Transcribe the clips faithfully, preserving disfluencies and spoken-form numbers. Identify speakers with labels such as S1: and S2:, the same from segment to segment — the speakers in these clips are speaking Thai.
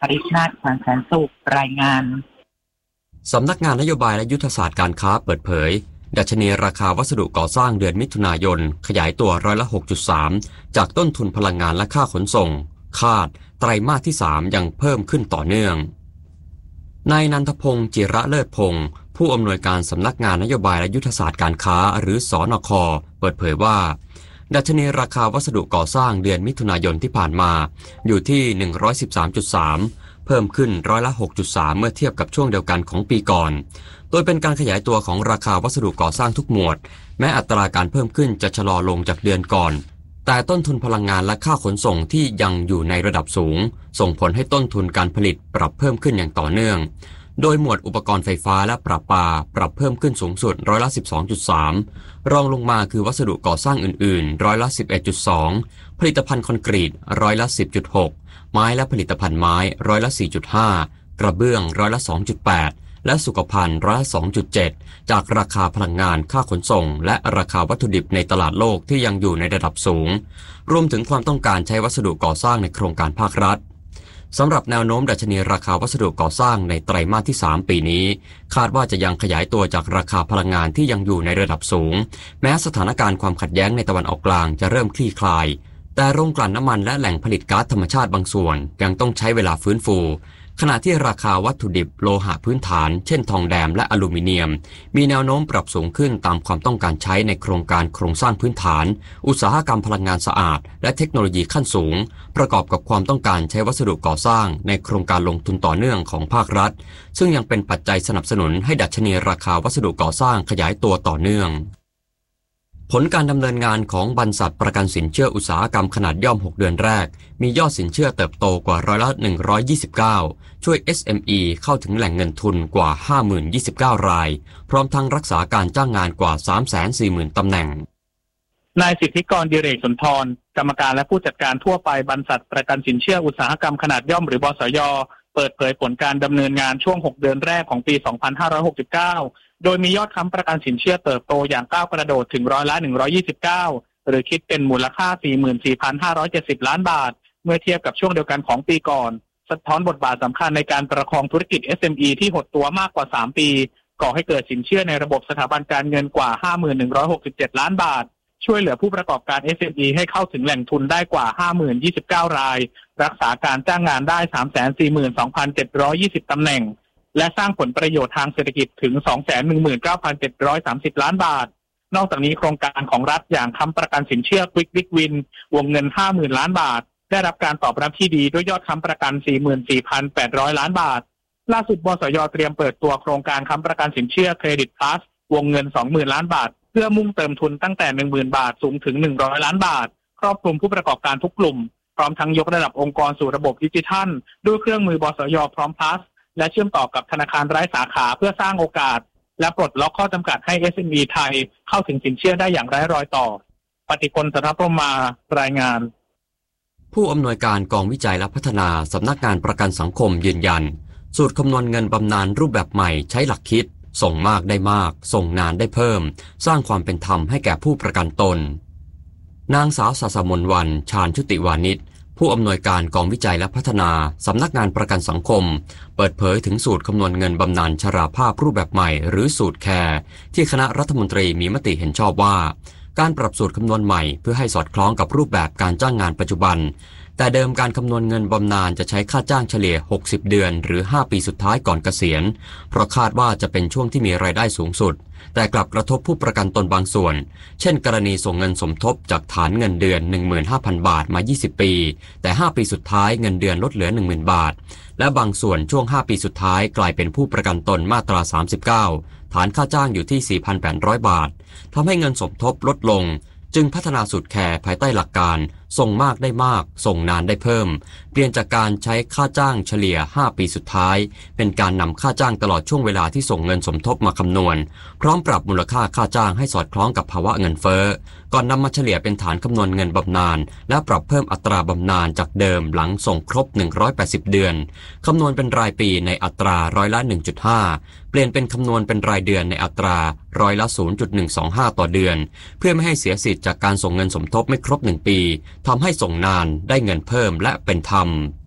S1: ริชนาถ ขวัญแสนสุขรายงาน
S2: สำนักงานนโยบายและยุทธศาสตร์การค้าเปิดเผยดัชนีราคาวัสดุก่อสร้างเดือนมิถุนายนขยายตัวร้อยละ หกจุดสาม จากต้นทุนพลังงานและค่าขนส่งคาดไตรมาสที่สามยังเพิ่มขึ้นต่อเนื่องนายนันทพงศ์จิระเลิศพงศ์ผู้อำนวยการสำนักงานนโยบายและยุทธศาสตร์การค้าหรือสนค.เปิดเผยว่าดัชนีราคาวัสดุก่อสร้างเดือนมิถุนายนที่ผ่านมาอยู่ที่ หนึ่งร้อยสิบสามจุดสาม เพิ่มขึ้นร้อยละ หกจุดสาม เมื่อเทียบกับช่วงเดียวกันของปีก่อนโดยเป็นการขยายตัวของราคาวัสดุก่อสร้างทุกหมวดแม้อัตราการเพิ่มขึ้นจะชะลอลงจากเดือนก่อนแต่ต้นทุนพลังงานและค่าขนส่งที่ยังอยู่ในระดับสูงส่งผลให้ต้นทุนการผลิตปรับเพิ่มขึ้นอย่างต่อเนื่องโดยหมวดอุปกรณ์ไฟฟ้าและประปาปรับเพิ่มขึ้นสูงสุดร้อยละ สิบสองจุดสาม รองลงมาคือวัสดุก่อสร้างอื่นๆร้อยละ สิบเอ็ดจุดสอง ผลิตภัณฑ์คอนกรีตร้อยละ สิบจุดหก ไม้และผลิตภัณฑ์ไม้ร้อยละ สี่จุดห้า กระเบื้องร้อยละ สองจุดแปด และสุขภัณฑ์ร้อยละ สองจุดเจ็ด จากราคาพลังงานค่าขนส่งและราคาวัตถุดิบในตลาดโลกที่ยังอยู่ในระดับสูงรวมถึงความต้องการใช้วัสดุก่อสร้างในโครงการภาครัฐสำหรับแนวโน้มดัชนีราคาวัสดุก่อสร้างในไตรมาสที่สามปีนี้คาดว่าจะยังขยายตัวจากราคาพลังงานที่ยังอยู่ในระดับสูงแม้สถานการณ์ความขัดแย้งในตะวันออกกลางจะเริ่มคลี่คลายแต่โรงกลั่นน้ำมันและแหล่งผลิตก๊าซธรรมชาติบางส่วนยังต้องใช้เวลาฟื้นฟูขณะที่ราคาวัตถุดิบโลหะพื้นฐานเช่นทองแดงและอลูมิเนียมมีแนวโน้มปรับสูงขึ้นตามความต้องการใช้ในโครงการโครงสร้างพื้นฐานอุตสาหกรรมพลังงานสะอาดและเทคโนโลยีขั้นสูงประกอบกับความต้องการใช้วัสดุก่อสร้างในโครงการลงทุนต่อเนื่องของภาครัฐซึ่งยังเป็นปัจจัยสนับสนุนให้ดัชนีราคาวัสดุก่อสร้างขยายตัวต่อเนื่องผลการดำเนินงานของบรรษัทประกันสินเชื่ออุตสาหกรรมขนาดย่อมหกเดือนแรกมียอดสินเชื่อเติบโตกว่าร้อยละหนึ่งร้อยยี่สิบเก้าช่วย เอส เอ็ม อี เข้าถึงแหล่งเงินทุนกว่า ห้าหมื่นยี่สิบเก้า รายพร้อมทั้งรักษาการจ้างงานกว่า สามแสนสี่หมื่น ตำแหน่ง
S3: นายสิทธิกรดิเรกสุนทรกรรมการและผู้จัดการทั่วไปบรรษัทประกันสินเชื่ออุตสาหกรรมขนาดย่อมหรือบสย.เปิดเผยผลการดำเนินงานช่วงหกเดือนแรกของปีสองพันห้าร้อยหกสิบเก้าโดยมียอดค้ำประกันสินเชื่อเติบโตอย่างก้าวกระโดดถึงร้อยละหนึ่งร้อยยี่สิบเก้าหรือคิดเป็นมูลค่า สี่หมื่นสี่พันห้าร้อยเจ็ดสิบ ล้านบาทเมื่อเทียบกับช่วงเดียวกันของปีก่อนสะท้อนบทบาทสำคัญในการประคองธุรกิจ เอส เอ็ม อี ที่หดตัวมากกว่าสามปีก่อให้เกิดสินเชื่อในระบบสถาบันการเงินกว่า ห้าหมื่นหนึ่งร้อยหกสิบเจ็ด ล้านบาทช่วยเหลือผู้ประกอบการ เอส เอ็ม อี ให้เข้าถึงแหล่งทุนได้กว่า ห้าหมื่นยี่สิบเก้า รายรักษาการจ้างงานได้ สามแสนสี่หมื่นสองพันเจ็ดร้อยยี่สิบ ตำแหน่งและสร้างผลประโยชน์ทางเศรษฐกิจถึง สองแสนหนึ่งหมื่นเก้าพันเจ็ดร้อยสามสิบ ล้านบาทนอกจากนี้โครงการของรัฐอย่างค้ำประกันสินเชื่อ Quick Big Win วงเงิน ห้าหมื่น ล้านบาทได้รับการตอบรับที่ดีด้วยยอดค้ำประกัน สี่หมื่นสี่พันแปดร้อย ล้านบาทล่าสุดบสย.เตรียมเปิดตัวโครงการค้ำประกันสินเชื่อ Credit Plus วงเงิน สองหมื่น ล้านบาทเพื่อมุ่งเติมทุนตั้งแต่ หนึ่งหมื่น บาทสูงถึงหนึ่งร้อยล้านบาทครอบคลุมผู้ประกอบการทุกกลุ่มพร้อมทั้งยกระดับองค์กรสู่ระบบดิจิทัลด้วยเครื่องมือบสย.พร้อม Plusและเชื่อมต่อกับธนาคารไร้สาขาเพื่อสร้างโอกาสและปลดล็อกข้อจำกัดให้ เอส เอ็ม อี ไทยเข้าถึงสินเชื่อได้อย่างไร้รอยต่อปฏิพล สัทธพรหมารายงาน
S2: ผู้อำนวยการกองวิจัยและพัฒนาสำนักงานประกันสังคมยืนยันสูตรคำนวณเงินบำนาญรูปแบบใหม่ใช้หลักคิดส่งมากได้มากส่งนานได้เพิ่มสร้างความเป็นธรรมให้แก่ผู้ประกันตนนางสาวศาสมนวรรณชาญชุติวานิชผู้อำนวยการกองวิจัยและพัฒนาสำนักงานประกันสังคมเปิดเผยถึงสูตรคำนวณเงินบำนาญชราภาพรูปแบบใหม่หรือสูตรแคร์ที่คณะรัฐมนตรีมีมติเห็นชอบว่าการปรับสูตรคำนวณใหม่เพื่อให้สอดคล้องกับรูปแบบการจ้างงานปัจจุบันแต่เดิมการคำนวณเงินบำนาญจะใช้ค่าจ้างเฉลี่ยหกสิบเดือนหรือห้าปีสุดท้ายก่อนเกษียณเพราะคาดว่าจะเป็นช่วงที่มีรายได้สูงสุดแต่กลับกระทบผู้ประกันตนบางส่วนเช่นกรณีส่งเงินสมทบจากฐานเงินเดือน หนึ่งหมื่นห้าพัน บาทมายี่สิบปีแต่ห้าปีสุดท้ายเงินเดือนลดเหลือ หนึ่งหมื่น บาทและบางส่วนช่วงห้าปีสุดท้ายกลายเป็นผู้ประกันตนมาตราสามสิบเก้าฐานค่าจ้างอยู่ที่ สี่พันแปดร้อย บาททำให้เงินสมทบลดลงจึงพัฒนาสูตรแคร์ภายใต้หลักการส่งมากได้มากส่งนานได้เพิ่มเปลี่ยนจากการใช้ค่าจ้างเฉลี่ยห้าปีสุดท้ายเป็นการนำค่าจ้างตลอดช่วงเวลาที่ส่งเงินสมทบมาคำนวณพร้อมปรับมูลค่าค่าจ้างให้สอดคล้องกับภาวะเงินเฟ้อก่อนนำมาเฉลี่ยเป็นฐานคำนวณเงินบำนาญและปรับเพิ่มอัตราบำนาญจากเดิมหลังส่งครบหนึ่งร้อยแปดสิบเดือนคำนวณเป็นรายปีในอัตราร้อยละ หนึ่งจุดห้า เปลี่ยนเป็นคำนวณเป็นรายเดือนในอัตราร้อยละ ศูนย์จุดหนึ่งสองห้า ต่อเดือนเพื่อไม่ให้เสียสิทธิ์จากการส่งเงินสมทบไม่ครบหนึ่งปีทำให้ส่งนานได้เงินเพิ่มและเป็นธรรม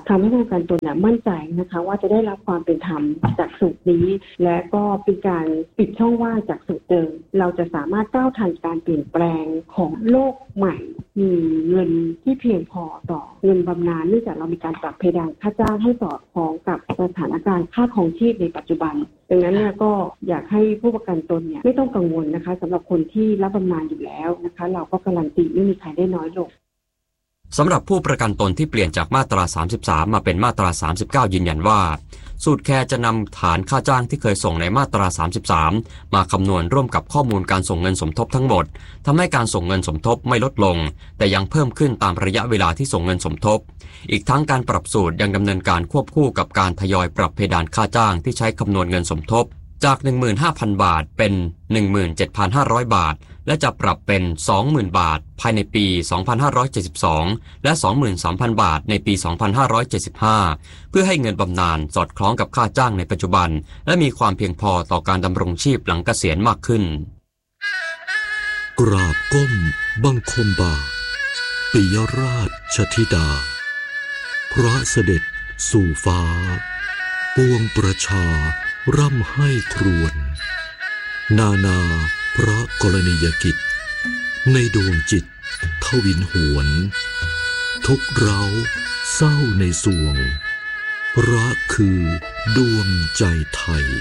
S4: ทำให้ผู้ประกันตนเนี่ยมั่นใจนะคะว่าจะได้รับความเป็นธรรมจากสูตรนี้และก็เป็นการปิดช่องว่างจากสูตรเดิมเราจะสามารถก้าวทันการเปลี่ยนแปลงของโลกใหม่มีเงินที่เพียงพอต่อเงินบำนาญเนื่องจากเรามีการปรับเพดานค่าจ้างให้สอดคล้องกับสถานการณ์ค่าครองชีพในปัจจุบันดังนั้นเนี่ยก็อยากให้ผู้ประกันตนเนี่ยไม่ต้องกังวลนะคะสำหรับคนที่รับบำนาญอยู่แล้วนะคะเราก็การันตีไม่มีใครได้น้อยลง
S2: สำหรับผู้ประกันตนที่เปลี่ยนจากมาตราสามสิบสามมาเป็นมาตราสามสิบเก้ายืนยันว่าสูตรแคร์จะนำฐานค่าจ้างที่เคยส่งในมาตราสามสิบสามมาคำนวณร่วมกับข้อมูลการส่งเงินสมทบทั้งหมดทำให้การส่งเงินสมทบไม่ลดลงแต่ยังเพิ่มขึ้นตามระยะเวลาที่ส่งเงินสมทบอีกทั้งการปรับสูตรยังดำเนินการควบคู่กับการทยอยปรับเพดานค่าจ้างที่ใช้คำนวณเงินสมทบจาก หนึ่งหมื่นห้าพัน บาทเป็น หนึ่งหมื่นเจ็ดพันห้าร้อย บาทและจะปรับเป็น สองหมื่น บาทภายในปี สองพันห้าร้อยเจ็ดสิบสอง และ สองหมื่นสามพัน บาทในปี สองพันห้าร้อยเจ็ดสิบห้า เพื่อให้เงินบำนาญสอดคล้องกับค่าจ้างในปัจจุบันและมีความเพียงพอต่อการดำรงชีพหลังเกษียณมากขึ้น
S5: กราบก้มบังคมบาทปิยราชธิดาพระเสด็จสู่ฟ้าปวงประชาร่ำให้ครวญนานาพระกรณียกิจในดวงจิตทวินหวนทุกเร้าเศร้าในสวงรักคือดวงใจไทย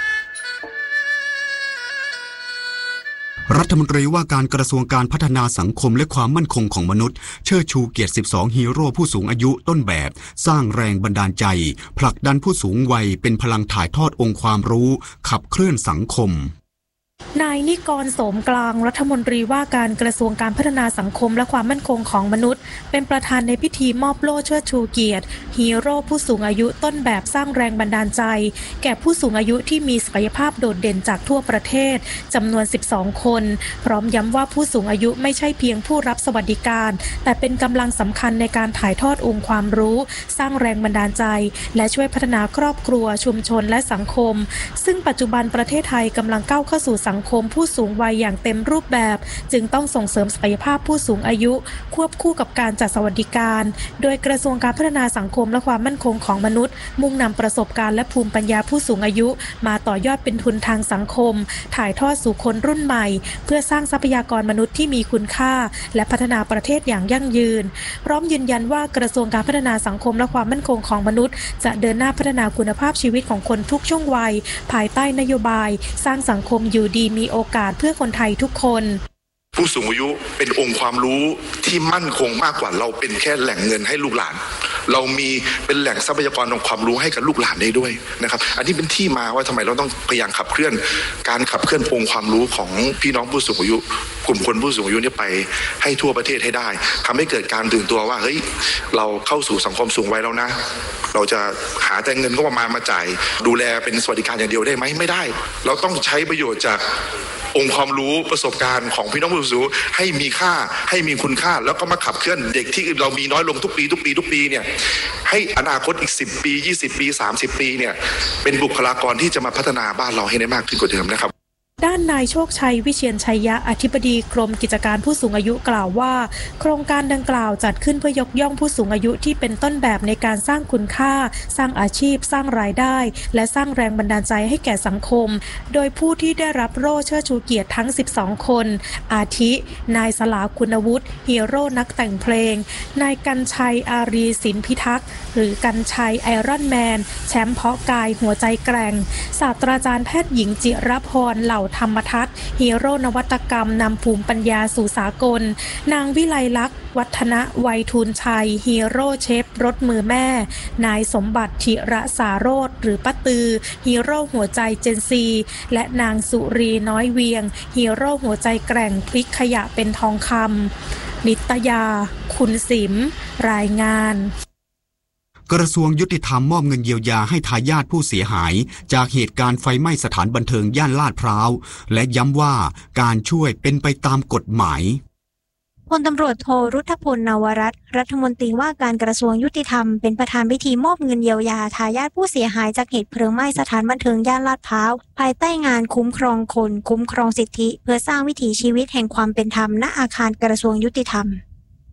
S6: รัฐมนตรีว่าการกระทรวงการพัฒนาสังคมและความมั่นคงของมนุษย์เชิดชูเกียรติสิบสองฮีโร่ผู้สูงอายุต้นแบบสร้างแรงบันดาลใจผลักดันผู้สูงวัยเป็นพลังถ่ายทอดองค์ความรู้ขับเคลื่อนสังคม
S7: นายนิกรโสมกลางรัฐมนตรีว่าการกระทรวงการพัฒนาสังคมและความมั่นคงของมนุษย์เป็นประธานในพิธีมอบโล่เชิดชูเกียรติฮีโร่ผู้สูงอายุต้นแบบสร้างแรงบันดาลใจแก่ผู้สูงอายุที่มีศักยภาพโดดเด่นจากทั่วประเทศจำนวนสิบสองคนพร้อมย้ำว่าผู้สูงอายุไม่ใช่เพียงผู้รับสวัสดิการแต่เป็นกำลังสำคัญในการถ่ายทอดองค์ความรู้สร้างแรงบันดาลใจและช่วยพัฒนาครอบครัวชุมชนและสังคมซึ่งปัจจุบันประเทศไทยกำลังก้าวเข้าสู่สังคมผู้สูงวัยอย่างเต็มรูปแบบจึงต้องส่งเสริมศักยภาพผู้สูงอายุควบคู่กับการจัดสวัสดิการโดยกระทรวงการพัฒนาสังคมและความมั่นคงของมนุษย์มุ่งนำประสบการณ์และภูมิปัญญาผู้สูงอายุมาต่อยอดเป็นทุนทางสังคมถ่ายทอดสู่คนรุ่นใหม่เพื่อสร้างทรัพยากรมนุษย์ที่มีคุณค่าและพัฒนาประเทศอย่างยั่งยืนพร้อมยืนยันว่ากระทรวงการพัฒนาสังคมและความมั่นคงของมนุษย์จะเดินหน้าพัฒนาคุณภาพชีวิตของคนทุกช่วงวัยภายใต้นโยบายสร้างสังคมอยู่ดีมีโอกาสเพื่อคนไทยทุกคน
S8: ผู้สูงอายุเป็นองค์ความรู้ที่มั่นคงมากกว่าเราเป็นแค่แหล่งเงินให้ลูกหลานเรามีเป็นแหล่งทรัพยากรของความรู้ให้กับลูกหลานได้ด้วยนะครับอันนี้เป็นที่มาว่าทำไมเราต้องพยายามขับเคลื่อนการขับเคลื่อนองค์ความรู้ของพี่น้องผู้สูงอายุกลุ่มคนผู้สูงอายุนี้ไปให้ทั่วประเทศให้ได้ทำให้เกิดการตื่นตัวว่าเฮ้ยเราเข้าสู่สังคมสูงวัยแล้วนะเราจะหาแต่เงินก็ประมาณมาจ่ายดูแลเป็นสวัสดิการอย่างเดียวได้ไหมไม่ได้เราต้องใช้ประโยชน์จากองค์ความรู้ประสบการณ์ของพี่น้องผู้สูงอายุให้มีค่าให้มีคุณค่าแล้วก็มาขับเคลื่อนเด็กที่เรามีน้อยลงทุกปีทุกปีทุกปีเนี่ยให้อนาคตอีกสิบปียี่สิบปีสามสิบปีเนี่ยเป็นบุคลากรที่จะมาพัฒนาบ้านเราให้ได้มากขึ้นกว่าเดิมนะครับ
S7: ด้านนายโชคชัยวิเชียรชัยยะอธิบดีกรมกิจการผู้สูงอายุกล่าวว่าโครงการดังกล่าวจัดขึ้นเพื่อยกย่องผู้สูงอายุที่เป็นต้นแบบในการสร้างคุณค่าสร้างอาชีพสร้างรายได้และสร้างแรงบันดาลใจให้แก่สังคมโดยผู้ที่ได้รับโล่เชิดชูเกียรติทั้งสิบสองคนอาทินายสลาคุณวุฒิฮีโร่นักแต่งเพลงนายกัญชัยอารีศิลป์พิทักษ์หรือกัญชัยไอรอนแมนแชมป์เพาะกายหัวใจแกร่งศาสตราจารย์แพทย์หญิงจิรพรเหล่าธรรมทัศน์ฮีโร่นวัตกรรมนำภูมิปัญญาสู่สากลนางวิไลลักษณ์วัฒนะไวยทูลชัยฮีโร่เชฟรถมือแม่นายสมบัติธิระสาโรธหรือป้าตือฮีโร่หัวใจเจนซีและนางสุรีน้อยเวียงฮีโร่หัวใจแกร่งพลิกขยะเป็นทองคำนิตยาคุณสิมรายงาน
S6: กระทรวงยุติธรรมมอบเงินเยียวยาให้ทายาทผู้เสียหายจากเหตุการณ์ไฟไหม้สถานบันเทิงย่านลาดพร้าวและย้ำว่าการช่วยเป็นไปตามกฎหมาย
S9: พลตำรวจโทรุทธพลนวรัตน์รัฐมนตรีว่าการกระทรวงยุติธรรมเป็นประธานพิธีมอบเงินเยียวยาทายาทผู้เสียหายจากเหตุเพลิงไหม้สถานบันเทิงย่านลาดพร้าวภายใต้งานคุ้มครองคนคุ้มครองสิทธิเพื่อสร้างวิถีชีวิตแห่งความเป็นธรรมณอาคารกระทรวงยุติธรรม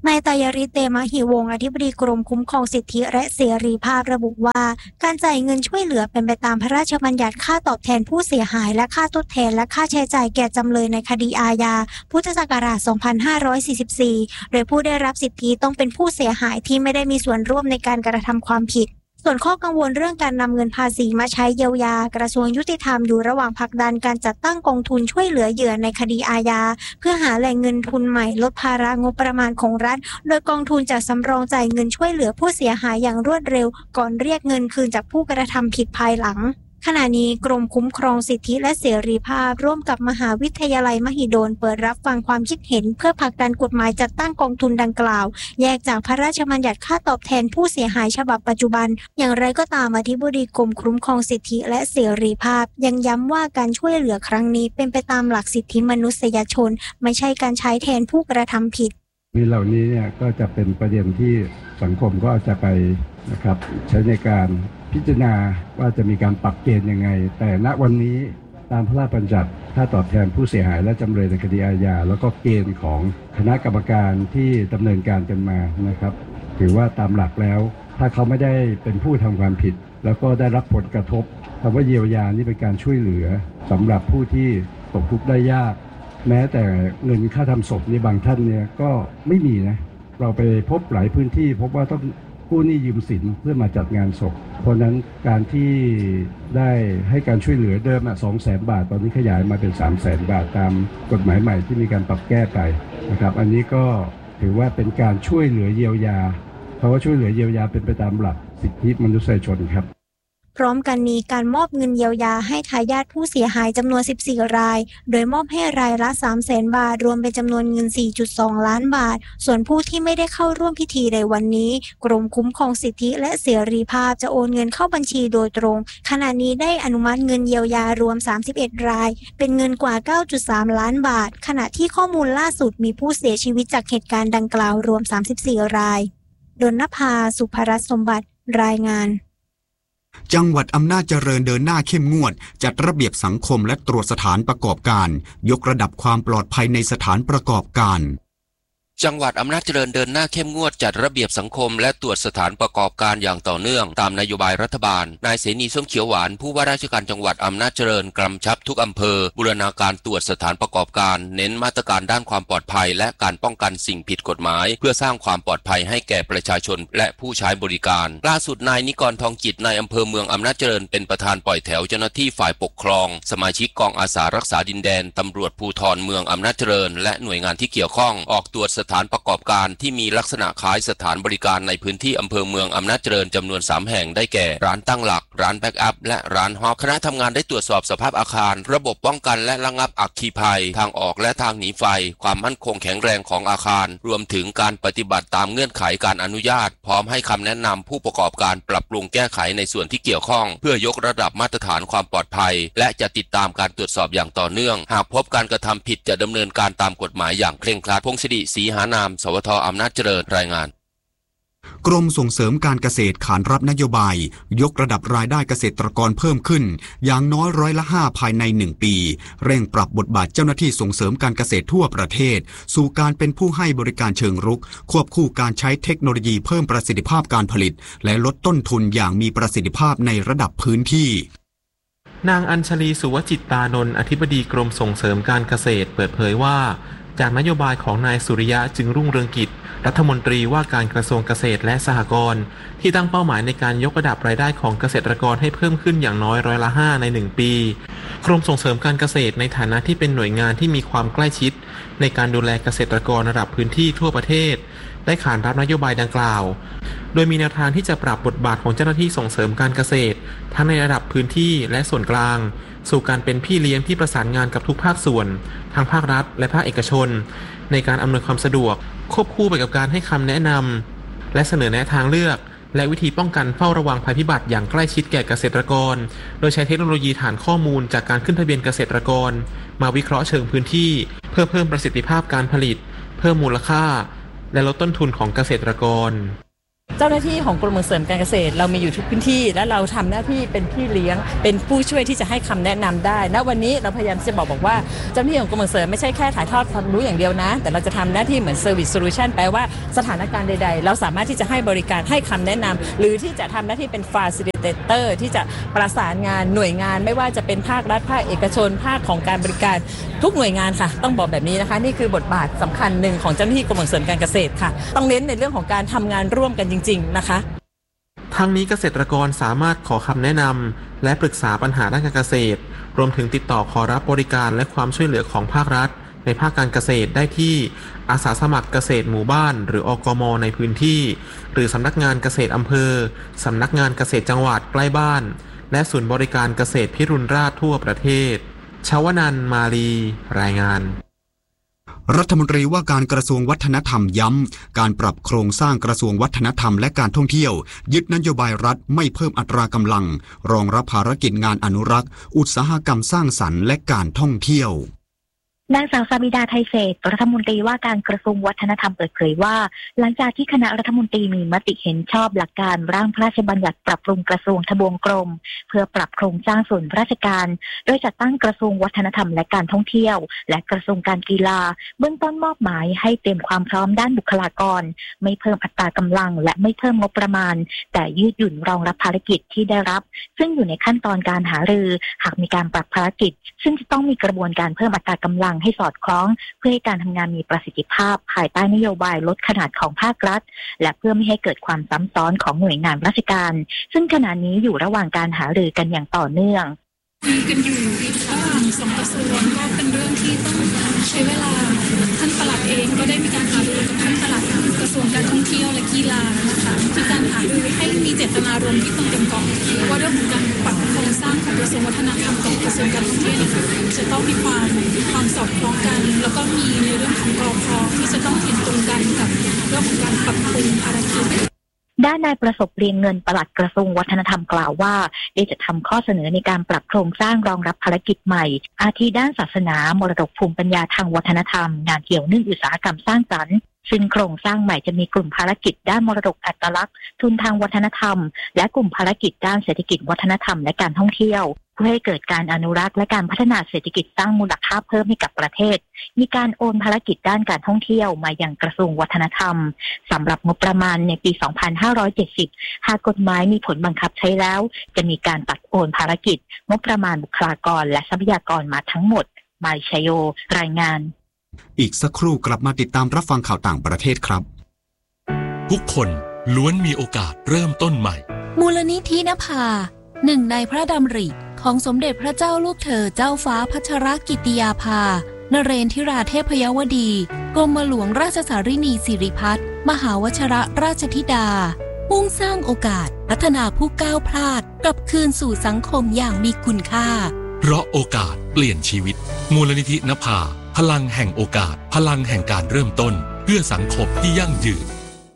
S9: นายไตรฤทธิ์ เตมหิวงศ์อธิบดีกรมคุ้มครองสิทธิและเสรีภาพระบุว่าการจ่ายเงินช่วยเหลือเป็นไปตามพระราชบัญญัติค่าตอบแทนผู้เสียหายและค่าทดแทนและค่าใช้จ่ายแก่จำเลยในคดีอาญาพุทธศักราช สองพันห้าร้อยสี่สิบสี่ โดยผู้ได้รับสิทธิต้องเป็นผู้เสียหายที่ไม่ได้มีส่วนร่วมในการกระทำความผิดส่วนข้อกังวลเรื่องการนำเงินภาษีมาใช้เยียวยากระทรวงยุติธรรมอยู่ระหว่างผลักดันการจัดตั้งกองทุนช่วยเหลือเหยื่อในคดีอาญาเพื่อหาแหล่งเงินทุนใหม่ลดภาระงบประมาณของรัฐโดยกองทุนจะสำรองจ่ายเงินช่วยเหลือผู้เสียหายอย่างรวดเร็วก่อนเรียกเงินคืนจากผู้กระทำผิดภายหลังขณะนี้กรมคุ้มครองสิทธิและเสรีภาพร่วมกับมหาวิทยาลัยมหิดลเปิดรับฟังความคิดเห็นเพื่อผลักดันกฎหมายจัดตั้งกองทุนดังกล่าวแยกจากพระราชบัญญัติค่าตอบแทนผู้เสียหายฉบับปัจจุบันอย่างไรก็ตามอธิบดีกรมคุ้มครองสิทธิและเสรีภาพยังย้ำว่าการช่วยเหลือครั้งนี้เป็นไปตามหลักสิทธิมนุษยชนไม่ใช่การใช้แทนผู้กระทำผิด
S10: มีเหล่านี้เนี่ยก็จะเป็นประเด็นที่สังคมก็จะไปนะครับใช้ในการพิจารณาว่าจะมีการปรับเกณฑ์ยังไงแต่ณวันนี้ตามพระราชบัญญัติค่าตอบแทนผู้เสียหายและจำเลยในคดีอาญาแล้วก็เกณฑ์ของคณะกรรมการที่ดำเนินการกันมานะครับถือว่าตามหลักแล้วถ้าเขาไม่ได้เป็นผู้ทำความผิดแล้วก็ได้รับผลกระทบคำว่าเยียวยานี่เป็นการช่วยเหลือสำหรับผู้ที่ตกทุกข์ได้ยากแม้แต่เงินค่าทำศพในบางท่านเนี่ยก็ไม่มีนะเราไปพบหลายพื้นที่พบว่าต้องกู้หนี้ยืมสินเพื่อมาจัดงานศพเพราะนั้นการที่ได้ให้การช่วยเหลือเดิมอ่ะสองแสนบาทตอนนี้ขยายมาเป็นสามแสนบาทตามกฎหมายใหม่ที่มีการปรับแก้ไปนะครับอันนี้ก็ถือว่าเป็นการช่วยเหลือเยียวยาเพราะว่าช่วยเหลือเยียวยาเป็นไปตามหลักสิทธิมนุษยชนครับ
S9: พร้อมกันนี้การมอบเงินเยียวยาให้ทายาทผู้เสียหายจำนวนสิบสี่รายโดยมอบให้รายละ สามแสนบาทรวมเป็นจำนวนเงิน สี่จุดสอง ล้านบาทส่วนผู้ที่ไม่ได้เข้าร่วมพิธีในวันนี้กรมคุ้มครองสิทธิและเสรีภาพจะโอนเงินเข้าบัญชีโดยตรงขณะนี้ได้อนุมัติเงินเยียวยารวมสามสิบเอ็ดรายเป็นเงินกว่า เก้าจุดสาม ล้านบาทขณะที่ข้อมูลล่าสุดมีผู้เสียชีวิตจากเหตุการณ์ดังกล่าวรวมสามสิบสี่รายดลนภาสุภรัตน์สมบัติรายงาน
S6: จังหวัดอำนาจเจริญเดินหน้าเข้มงวดจัดระเบียบสังคมและตรวจสถานประกอบการยกระดับความปลอดภัยในสถานประกอบการ
S2: จังหวัดอำนาจเจริญเดินหน้าเข้มงวดจัดระเบียบสังคมและตรวจสถานประกอบการอย่างต่อเนื่องตามนโยบายรัฐบาลนายเสนีส้มเขียวหวานผู้ว่าราชการจังหวัดอำนาจเจริญกำชับทุกอำเภอบูรณาการตรวจสถานประกอบการเน้นมาตรการด้านความปลอดภัยและการป้องกันสิ่งผิดกฎหมายเพื่อสร้างความปลอดภัยให้แก่ประชาชนและผู้ใช้บริการล่าสุดนายนิกรทองจิตนายอำเภอเมืองอำนาจเจริญเป็นประธานปล่อยแถวเจ้าหน้าที่ฝ่ายปกครองสมาชิกกองอาสารักษาดินแดนตำรวจภูธรเมืองอำนาจเจริญและหน่วยงานที่เกี่ยวข้องออกตรวจสถานประกอบการที่มีลักษณะคล้ายสถานบริการในพื้นที่อำเภอเมืองอำนาจเจริญจำนวนสามแห่งได้แก่ร้านตั้งหลักร้านแบ็กอัพและร้านฮอปคณะทำงานได้ตรวจสอบสภาพอาคารระบบป้องกันและระงับอัคคีภัยทางออกและทางหนีไฟความมั่นคงแข็งแรงของอาคารรวมถึงการปฏิบัติตามเงื่อนไขการอนุญาตพร้อมให้คำแนะนำผู้ประกอบการปรับปรุงแก้ไขในส่วนที่เกี่ยวข้องเพื่อยกระดับมาตรฐานความปลอดภัยและจะติดตามการตรวจสอบอย่างต่อเนื่องหากพบการกระทำผิดจะดำเนินการตามกฎหมายอย่างเคร่งครัดพงศิริศรีหานามสวทอำนาจเจริญรายงาน
S6: กรมส่งเสริมการเกษตรขานรับนโยบายยกระดับรายได้เกษตรกรเพิ่มขึ้นอย่างน้อยร้อยละห้าภายในหนึ่งปีเร่งปรับบทบาทเจ้าหน้าที่ส่งเสริมการเกษตรทั่วประเทศสู่การเป็นผู้ให้บริการเชิงรุกควบคู่การใช้เทคโนโลยีเพิ่มประสิทธิภาพการผลิตและลดต้นทุนอย่างมีประสิทธิภาพในระดับพื้นที่
S11: นางอัญชลีสุวจิตตานนท์อธิบดีกรมส่งเสริมการเกษตรเปิดเผยว่าจากนโยบายของนายสุริยะจึงรุ่งเรืองกิจรัฐมนตรีว่าการกระทรวงเกษตรและสหกรณ์ที่ตั้งเป้าหมายในการยกระดับรายได้ของเกษตรกรให้เพิ่มขึ้นอย่างน้อยร้อยละห้าในหนึ่งปีกรมส่งเสริมการเกษตรในฐานะที่เป็นหน่วยงานที่มีความใกล้ชิดในการดูแลเกษตรกรระดับพื้นที่ทั่วประเทศได้ขานรับนโยบายดังกล่าวโดยมีแนวทางที่จะปรับบทบาทของเจ้าหน้าที่ส่งเสริมการเกษตรทั้งในระดับพื้นที่และส่วนกลางสู่การเป็นพี่เลี้ยงที่ประสานงานกับทุกภาคส่วนทั้งภาครัฐและภาคเอกชนในการอำนวยความสะดวกควบคู่ไปกับการให้คำแนะนำและเสนอแนะทางเลือกและวิธีป้องกันเฝ้าระวังภัยพิบัติอย่างใกล้ชิดแก่เกษตรกรโดยใช้เทคโนโลยีฐานข้อมูลจากการขึ้นทะเบียนเกษตรกรมาวิเคราะห์เชิงพื้นที่เพื่อเพิ่มประสิทธิภาพการผลิตเพิ่มมูลค่าและลดต้นทุนของเกษตรกร
S12: จ้าหน้าที่ของกรมส่งเสริมการเกษตรเรามีอยู่ทุกพื้นที่และเราทำหน้าที่เป็นพี่เลี้ยงเป็นผู้ช่วยที่จะให้คำแนะนำได้ณวันนี้เราพยายามจะบอกบอกว่าเจ้าหน้าที่ของกรมส่งเสริมไม่ใช่แค่ถ่ายทอดความรู้อย่างเดียวนะแต่เราจะทำหน้าที่เหมือน Service Solution แปลว่าสถานการณ์ใดๆเราสามารถที่จะให้บริการให้คำแนะนำหรือที่จะทำหน้าที่เป็น Facilitator ที่จะประสานงานหน่วยงานไม่ว่าจะเป็นภาครัฐภาคเอกชนภาคของการบริการทุกหน่วยงานค่ะต้องบอกแบบนี้นะคะนี่คือบทบาทสำคัญหนึ่งของเจ้าหน้าที่กรมส่งเสริมการเกษตรค่ะต้องเน้นในเรื่องของการทำงานร่วมกันจริงๆนะคะ
S11: ทั้งนี้เกษตรกรสามารถขอคำแนะนำและปรึกษาปัญหาด้านการเกษตรรวมถึงติดต่อขอรับบริการและความช่วยเหลือของภาครัฐในภาคการเกษตรได้ที่อาสาสมัครเกษตรหมู่บ้านหรืออกม.ในพื้นที่หรือสำนักงานเกษตรอำเภอสำนักงานเกษตรจังหวัดใกล้บ้านและศูนย์บริการเกษตรพิรุณราชทั่วประเทศชวนันท์ มาลีรายงาน
S6: รัฐมนตรีว่าการกระทรวงวัฒนธรรมย้ำการปรับโครงสร้างกระทรวงวัฒนธรรมและการท่องเที่ยวยึดนโยบายรัฐไม่เพิ่มอัตรากำลังรองรับภารกิจงานอนุรักษ์อุตสาหกรรมสร้างสรรค์และการท่องเที่ยวน
S13: างสาวสามิดาไทยเศษรัฐมนตรีว่าการกระทรวงวัฒนธรรมเปิดเผยว่าหลังจากที่คณะรัฐมนตรีมีมติเห็นชอบหลักการร่างพระราชบัญญัติปรับปรุงกระทรวงทบวงกรมเพื่อปรับโครงสร้างส่วนราชการโดยจัดตั้งกระทรวงวัฒนธรรมและการท่องเที่ยวและกระทรวงการกีฬาเบื้องต้นมอบหมายให้เตรียมความพร้อมด้านบุคลากรไม่เพิ่มอัตรากำลังและไม่เพิ่มงบประมาณแต่ยืดหยุ่นรองรับภารกิจที่ได้รับซึ่งอยู่ในขั้นตอนการหารือหากมีการปรับภารกิจซึ่งจะต้องมีกระบวนการเพิ่มอัตรากำลังให้สอดคล้องเพื่อให้การทำงานมีประสิทธิภาพภายใต้นโยบายลดขนาดของภาครัฐและเพื่อไม่ให้เกิดความซ้ำซ้อนของหน่วยงานราชการซึ่งขณะนี้อยู่ระหว่างการหารือกันอย่างต่อเนื่อง
S14: คุยกันอยู่ระหว่างสองกระทรวงก็เป็นเรื่องที่ต้องใช้เวลาท่านปลัดเองก็ได้มีการหารือกับท่านปลัดกระทรวงการท่องเที่ยวและกีฬานะคะมีการหารือให้มีเจตนารมณ์ที่ตรงกันก่อนว่าเรื่องของการปรับโครงสร้างของกระทรวงวัฒนธรรมกับกระทรวงการท่องเที่ยวนะคะจะต้องมีความความสอดคล้องกันแล้วก็มีในเรื่องของกรพ.ที่จะต้องเห็นตรงกันกับเรื่องของการปรับปรุงภารกิจ
S13: ด้านนายประสบเรียงเงินปลัดกระทรวงวัฒนธรรมกล่าวว่าได้จะทำข้อเสนอในการปรับโครงสร้างรองรับภารกิจใหม่อาทิด้านศาสนามรดกภูมิปัญญาทางวัฒนธรรมงานเกี่ยวเนื่องอุตสาหกรรมสร้างสรรค์ซึ่งโครงสร้างใหม่จะมีกลุ่มภารกิจด้านมรดกอัตลักษณ์ทุนทางวัฒนธรรมและกลุ่มภารกิจด้านเศรษฐกิจวัฒนธรรมและการท่องเที่ยวเพื่อให้เกิดการอนุรักษ์และการพัฒนาเศรษฐกิจสร้างมูลค่าเพิ่มให้กับประเทศมีการโอนภารกิจด้านการท่องเที่ยวมายังกระทรวงวัฒนธรรมสำหรับงบประมาณในปี สองพันห้าร้อยเจ็ดสิบ หากกฎหมายมีผลบังคับใช้แล้วจะมีการตัดโอนภารกิจงบประมาณบุคลากรและทรัพยากรมาทั้งหมดมายชัยโยรายงาน
S6: อีกสักครู่กลับมาติดตามรับฟังข่าวต่างประเทศครับ
S5: ทุกคนล้วนมีโอกาสเริ่มต้นใหม่
S15: มูลนิธินภาหนึ่งในพระดำริของสมเด็จพระเจ้าลูกเธอเจ้าฟ้าพัชรกิติยาภานเรนทิราเทพยวดีกรมหลวงราชสารินีสิริพัฒน์มหาวชรราชธิดามุ่งสร้างโอกาสพัฒนาผู้ก้าวพลาดกลับคืนสู่สังคมอย่างมีคุณค่า
S5: เพราะโอกาสเปลี่ยนชีวิตมูลนิธินภาพลังแห่งโอกาสพลังแห่งการเริ่มต้นเพื่อสังคมที่ยั่งยืน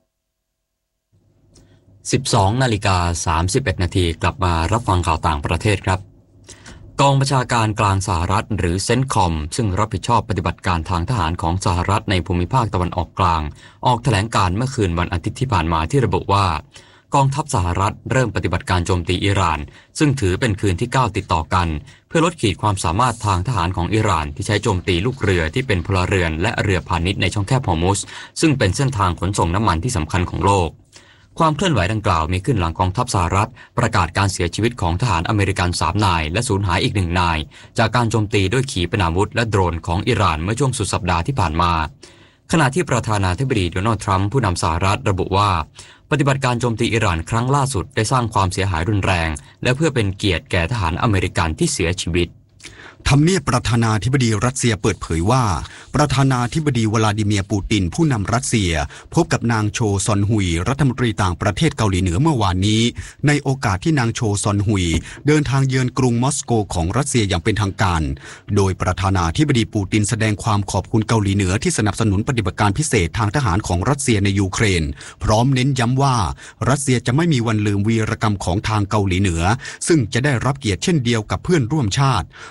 S2: สิบสองนาฬิกาสามสิบเอ็ดนาทีกลับมารับฟังข่าวต่างประเทศครับกองบัญชาการกลางสหรัฐหรือเซนต์คอมซึ่งรับผิดชอบปฏิบัติการทางทหารของสหรัฐในภูมิภาคตะวันออกกลางออกแถลงการเมื่อคืนวันอาทิตย์ที่ผ่านมาที่ระบุว่ากองทัพสหรัฐเริ่มปฏิบัติการโจมตีอิหร่านซึ่งถือเป็นคืนที่เก้าติดต่อกันเพื่อลดขีดความสามารถทางทหารของอิหร่านที่ใช้โจมตีลูกเรือที่เป็นพลเรือนและเรือพาณิชย์ในช่องแคบฮอร์มุซซึ่งเป็นเส้นทางขนส่งน้ำมันที่สำคัญของโลกความเคลื่อนไหวดังกล่าวมีขึ้นหลังกองทัพสหรัฐประกาศการเสียชีวิตของทหารอเมริกันสามนายและสูญหายอีกหนึ่งนายจากการโจมตีด้วยขีปนาวุธและโดรนของอิหร่านเมื่อช่วงสุดสัปดาห์ที่ผ่านมาขณะที่ประธานาธิบดีโดนัลด์ทรัมป์ผู้นำสหรัฐระบุว่าปฏิบัติการโจมตีอิหร่านครั้งล่าสุดได้สร้างความเสียหายรุนแรงและเพื่อเป็นเกียรติแก่ทหารอเมริกันที่เสียชีวิต
S6: ทำเนียบประธานาธิบดีรัสเซียเปิดเผยว่าประธานาธิบดีวลาดิเมียร์ปูตินผู้นำรัสเซียพบกับนางโชซอนฮุยรัฐมนตรีต่างประเทศเกาหลีเหนือเมื่อวานนี้ในโอกาสที่นางโชซอนฮุยเดินทางเยือนกรุงมอสโกของรัสเซียอย่างเป็นทางการโดยประธานาธิบดีปูตินแสดงความขอบคุณเกาหลีเหนือที่สนับสนุนปฏิบัติการพิเศษทางทหารของรัสเซียในยูเครนพร้อมเน้นย้ำว่ารัสเซียจะไม่มีวันลืมวีรกรรมของทางเกาหลีเหนือซึ่งจะได้รับเกียรติเช่นเดียวกับเพื่อนร่วมชาตินอกจาก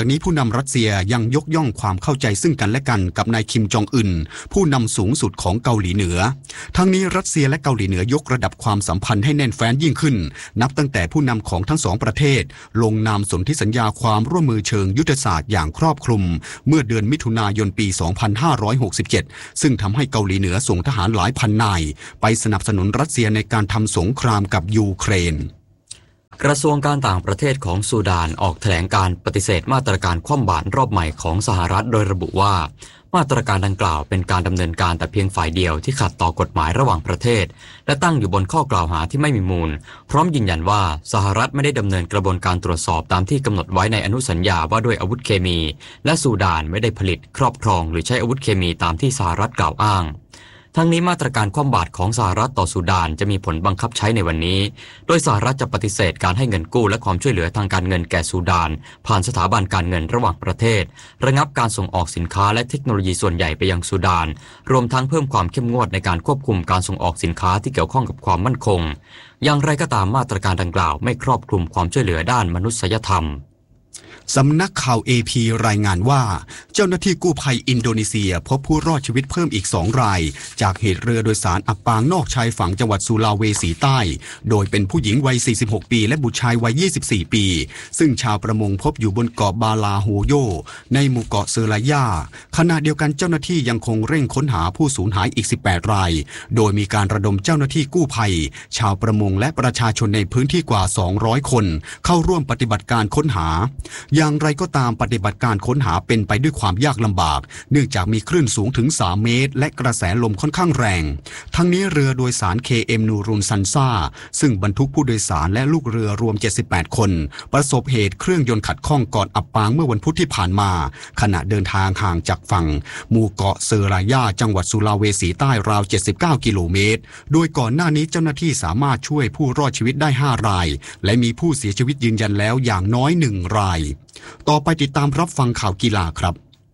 S6: นี้ผู้นำรัสเซียยังยกย่องความเข้าใจซึ่งกันและกันกับนายคิมจองอึนผู้นำสูงสุดของเกาหลีเหนือทั้งนี้รัสเซียและเกาหลีเหนือยกระดับความสัมพันธ์ให้แน่นแฟ้นยิ่งขึ้นนับตั้งแต่ผู้นำของทั้งสองประเทศลงนามสนธิสัญญาความร่วมมือเชิงยุทธศาสตร์อย่างครอบคลุมเมื่อเดือนมิถุนายนปี สองพันห้าร้อยหกสิบเจ็ด ซึ่งทำให้เกาหลีเหนือส่งทหารหลายพันนายไปสนับสนุนรัสเซียในการทำสงครามกับยูเครน
S2: กระทรวงการต่างประเทศของซูดานออกแถลงการปฏิเสธมาตรการคว่ำบาตรรอบใหม่ของสหรัฐโดยระบุว่ามาตรการดังกล่าวเป็นการดำเนินการแต่เพียงฝ่ายเดียวที่ขัดต่อกฎหมายระหว่างประเทศและตั้งอยู่บนข้อกล่าวหาที่ไม่มีมูลพร้อมยืนยันว่าสหรัฐไม่ได้ดำเนินกระบวนการตรวจสอบตามที่กำหนดไว้ในอนุสัญญาว่าด้วยอาวุธเคมีและซูดานไม่ได้ผลิตครอบครองหรือใช้อาวุธเคมีตามที่สหรัฐกล่าวอ้างทั้งนี้มาตรการคว่ำบาตรของสหรัฐต่อซูดานจะมีผลบังคับใช้ในวันนี้โดยสหรัฐจะปฏิเสธการให้เงินกู้และความช่วยเหลือทางการเงินแก่ซูดานผ่านสถาบันการเงินระหว่างประเทศระงับการส่งออกสินค้าและเทคโนโลยีส่วนใหญ่ไปยังซูดานรวมทั้งเพิ่มความเข้มงวดในการควบคุมการส่งออกสินค้าที่เกี่ยวข้องกับความมั่นคงอย่างไรก็ตามมาตรการดังกล่าวไม่ครอบคลุมความช่วยเหลือด้านมนุษยธรรม
S6: สำนักข่าว เอ พี รายงานว่าเจ้าหน้าที่กู้ภัยอินโดนีเซียพบผู้รอดชีวิตเพิ่มอีกสองรายจากเหตุเรือโดยสารอับปางนอกชายฝั่งจังหวัดสุลาเวสีใต้โดยเป็นผู้หญิงวัยสี่สิบหกปีและบุตรชายวัยยี่สิบสี่ปีซึ่งชาวประมงพบอยู่บนเกาะบาลาโฮโยในหมู่เกาะเซอร์ลายาขณะเดียวกันเจ้าหน้าที่ยังคงเร่งค้นหาผู้สูญหายอีกสิบแปดรายโดยมีการระดมเจ้าหน้าที่กู้ภัยชาวประมงและประชาชนในพื้นที่กว่าสองร้อยคนเข้าร่วมปฏิบัติการค้นหาอย่างไรก็ตามปฏิบัติการค้นหาเป็นไปด้วยความยากลำบากเนื่องจากมีคลื่นสูงถึงสามเมตรและกระแสลมค่อนข้างแรงทั้งนี้เรือโดยสาร เค เอ็ม นูรุนซันซ่าซึ่งบรรทุกผู้โดยสารและลูกเรือรวมเจ็ดสิบแปดคนประสบเหตุเครื่องยนต์ขัดข้องก่อนอับปางเมื่อวันพุธที่ผ่านมาขณะเดินทางห่างจากฝั่งหมู่เกาะเซอร์ลายาจังหวัดสุลาเวสีใต้ราวเจ็ดสิบเก้ากิโลเมตรโดยก่อนหน้านี้เจ้าหน้าที่สามารถช่วยผู้รอดชีวิตได้ห้ารายและมีผู้เสียชีวิตยืนยันแล้วอย่างน้อยหนึ่งรายต่อไปติดตามรับฟังข่าวกีฬาครับ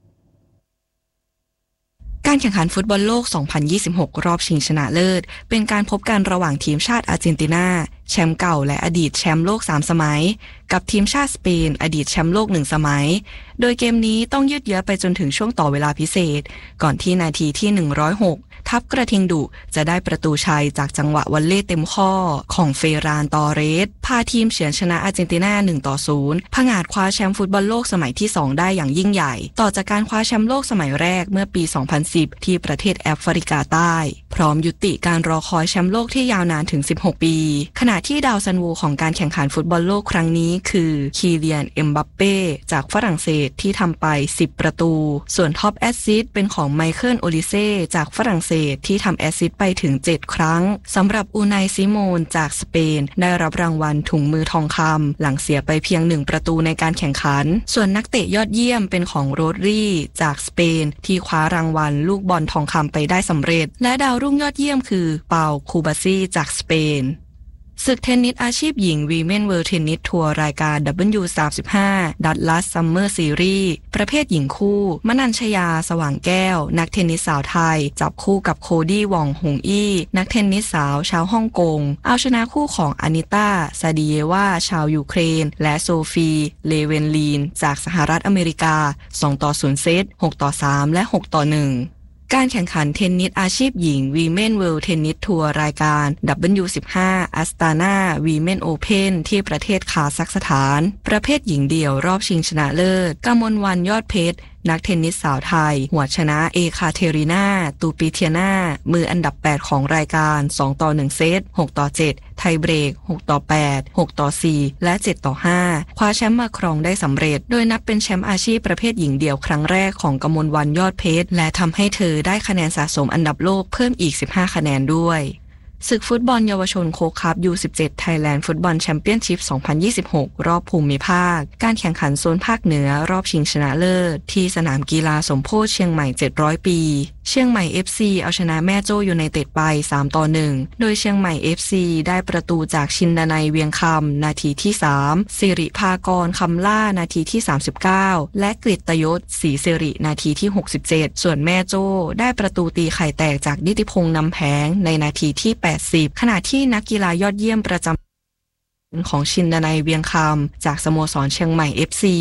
S16: การแข่งขันฟุตบอลโลก สองพันยี่สิบหก รอบชิงชนะเลิศเป็นการพบกันระหว่างทีมชาติอาร์เจนตินาแชมป์เก่าและอดีตแชมป์โลกสามสมัยกับทีมชาติสเปนอดีตแชมป์โลกหนึ่งสมัยโดยเกมนี้ต้องยืดเยื้อไปจนถึงช่วงต่อเวลาพิเศษก่อนที่นาทีที่หนึ่งร้อยหกทัพกระทิงดุจะได้ประตูชัยจากจังหวะวอลเลย์เต็มข้อของเฟรานตอเรสพาทีมเฉือนชนะอาร์เจนตินาหนึ่งต่อศูนย์ผงาดคว้าแชมป์ฟุตบอลโลกสมัยที่สองได้อย่างยิ่งใหญ่ต่อจากการคว้าแชมป์โลกสมัยแรกเมื่อปีสองพันสิบที่ประเทศแอฟริกาใต้พร้อมยุติการรอคอยแชมป์โลกที่ยาวนานถึงสิบหกปีขณะที่ดาวซันโวของการแข่งขันฟุตบอลโลกครั้งนี้คือคีเลียนเอ็มบัปเป้จากฝรั่งเศสที่ทำไปสิบประตูส่วนท็อปแอสซิสต์เป็นของไมเคิลโอลิเซ่จากฝรั่งเศสที่ทำแอสซิสต์ไปถึงเจ็ดครั้งสำหรับอูไนซิโมนจากสเปนได้รับรางวัลถุงมือทองคำหลังเสียไปเพียงหนึ่งประตูในการแข่งขันส่วนนักเตะยอดเยี่ยมเป็นของโรดรี่จากสเปนที่คว้ารางวัลลูกบอลทองคำไปได้สำเร็จและดาวรุ่งยอดเยี่ยมคือเปาคูบาซี่จากสเปนศึกเทนนิสอาชีพหญิง Women World Tennis Tour รายการ ดับเบิลยู สามสิบห้า Dallas Summer Series ประเภทหญิงคู่มนัญชยาสว่างแก้วนักเทนนิสสาวไทยจับคู่กับโคดี้วองหงอี้นักเทนนิสสาวชาวฮ่องกงเอาชนะคู่ของอานิต้าซาดิเยวาชาวยูเครนและโซฟีเลเวนลีนจากสหรัฐอเมริกาสองต่อศูนย์เซตหกต่อสามและหกต่อหนึ่งการแข่งขันเทนนิสอาชีพหญิง Women World Tennis Tour รายการ ดับเบิลยู สิบห้า Astana Women Open ที่ประเทศคาซัคสถานประเภทหญิงเดี่ยวรอบชิงชนะเลิศกมลวรรณยอดเพชรนักเทนนิสสาวไทยหัวชนะเอคาเทรินาตูปิเทียนามืออันดับแปดของรายการสองต่อหนึ่งเซตหกต่อเจ็ดไทยเบรกหกต่อแปด หกต่อสี่และเจ็ดต่อห้าคว้าแชมป์มาครองได้สำเร็จโดยนับเป็นแชมป์อาชีพประเภทหญิงเดี่ยวครั้งแรกของกมลวรรณยอดเพชรและทำให้เธอได้คะแนนสะสมอันดับโลกเพิ่มอีกสิบห้าคะแนนด้วยศึกฟุตบอลเยาวชนโค้กคัพ ยู สิบเจ็ด Thailand Football Championship สองพันยี่สิบหก รอบภูมิภาคการแข่งขันโซนภาคเหนือรอบชิงชนะเลิศที่สนามกีฬาสมโพธิเชียงใหม่เจ็ดร้อยปีเชียงใหม่ เอฟ ซี เอาชนะแม่โจ้ยูไนเต็ดไปสามต่อหนึ่งโดยเชียงใหม่ เอฟ ซี ได้ประตูจากชินดนัยเวียงคำนาทีที่สามสิริภากรคำล่านาทีที่สามสิบเก้าและกฤตยศศรีสิรินาทีที่หกสิบเจ็ดส่วนแม่โจ้ได้ประตูตีไข่แตกจากนิติพงษ์นำแผงในนาทีที่แปดสิบขณะที่นักกีฬายอดเยี่ยมประจำของชินดนัยเวียงคำจากสโมสรเชียงใหม่ เอฟ ซี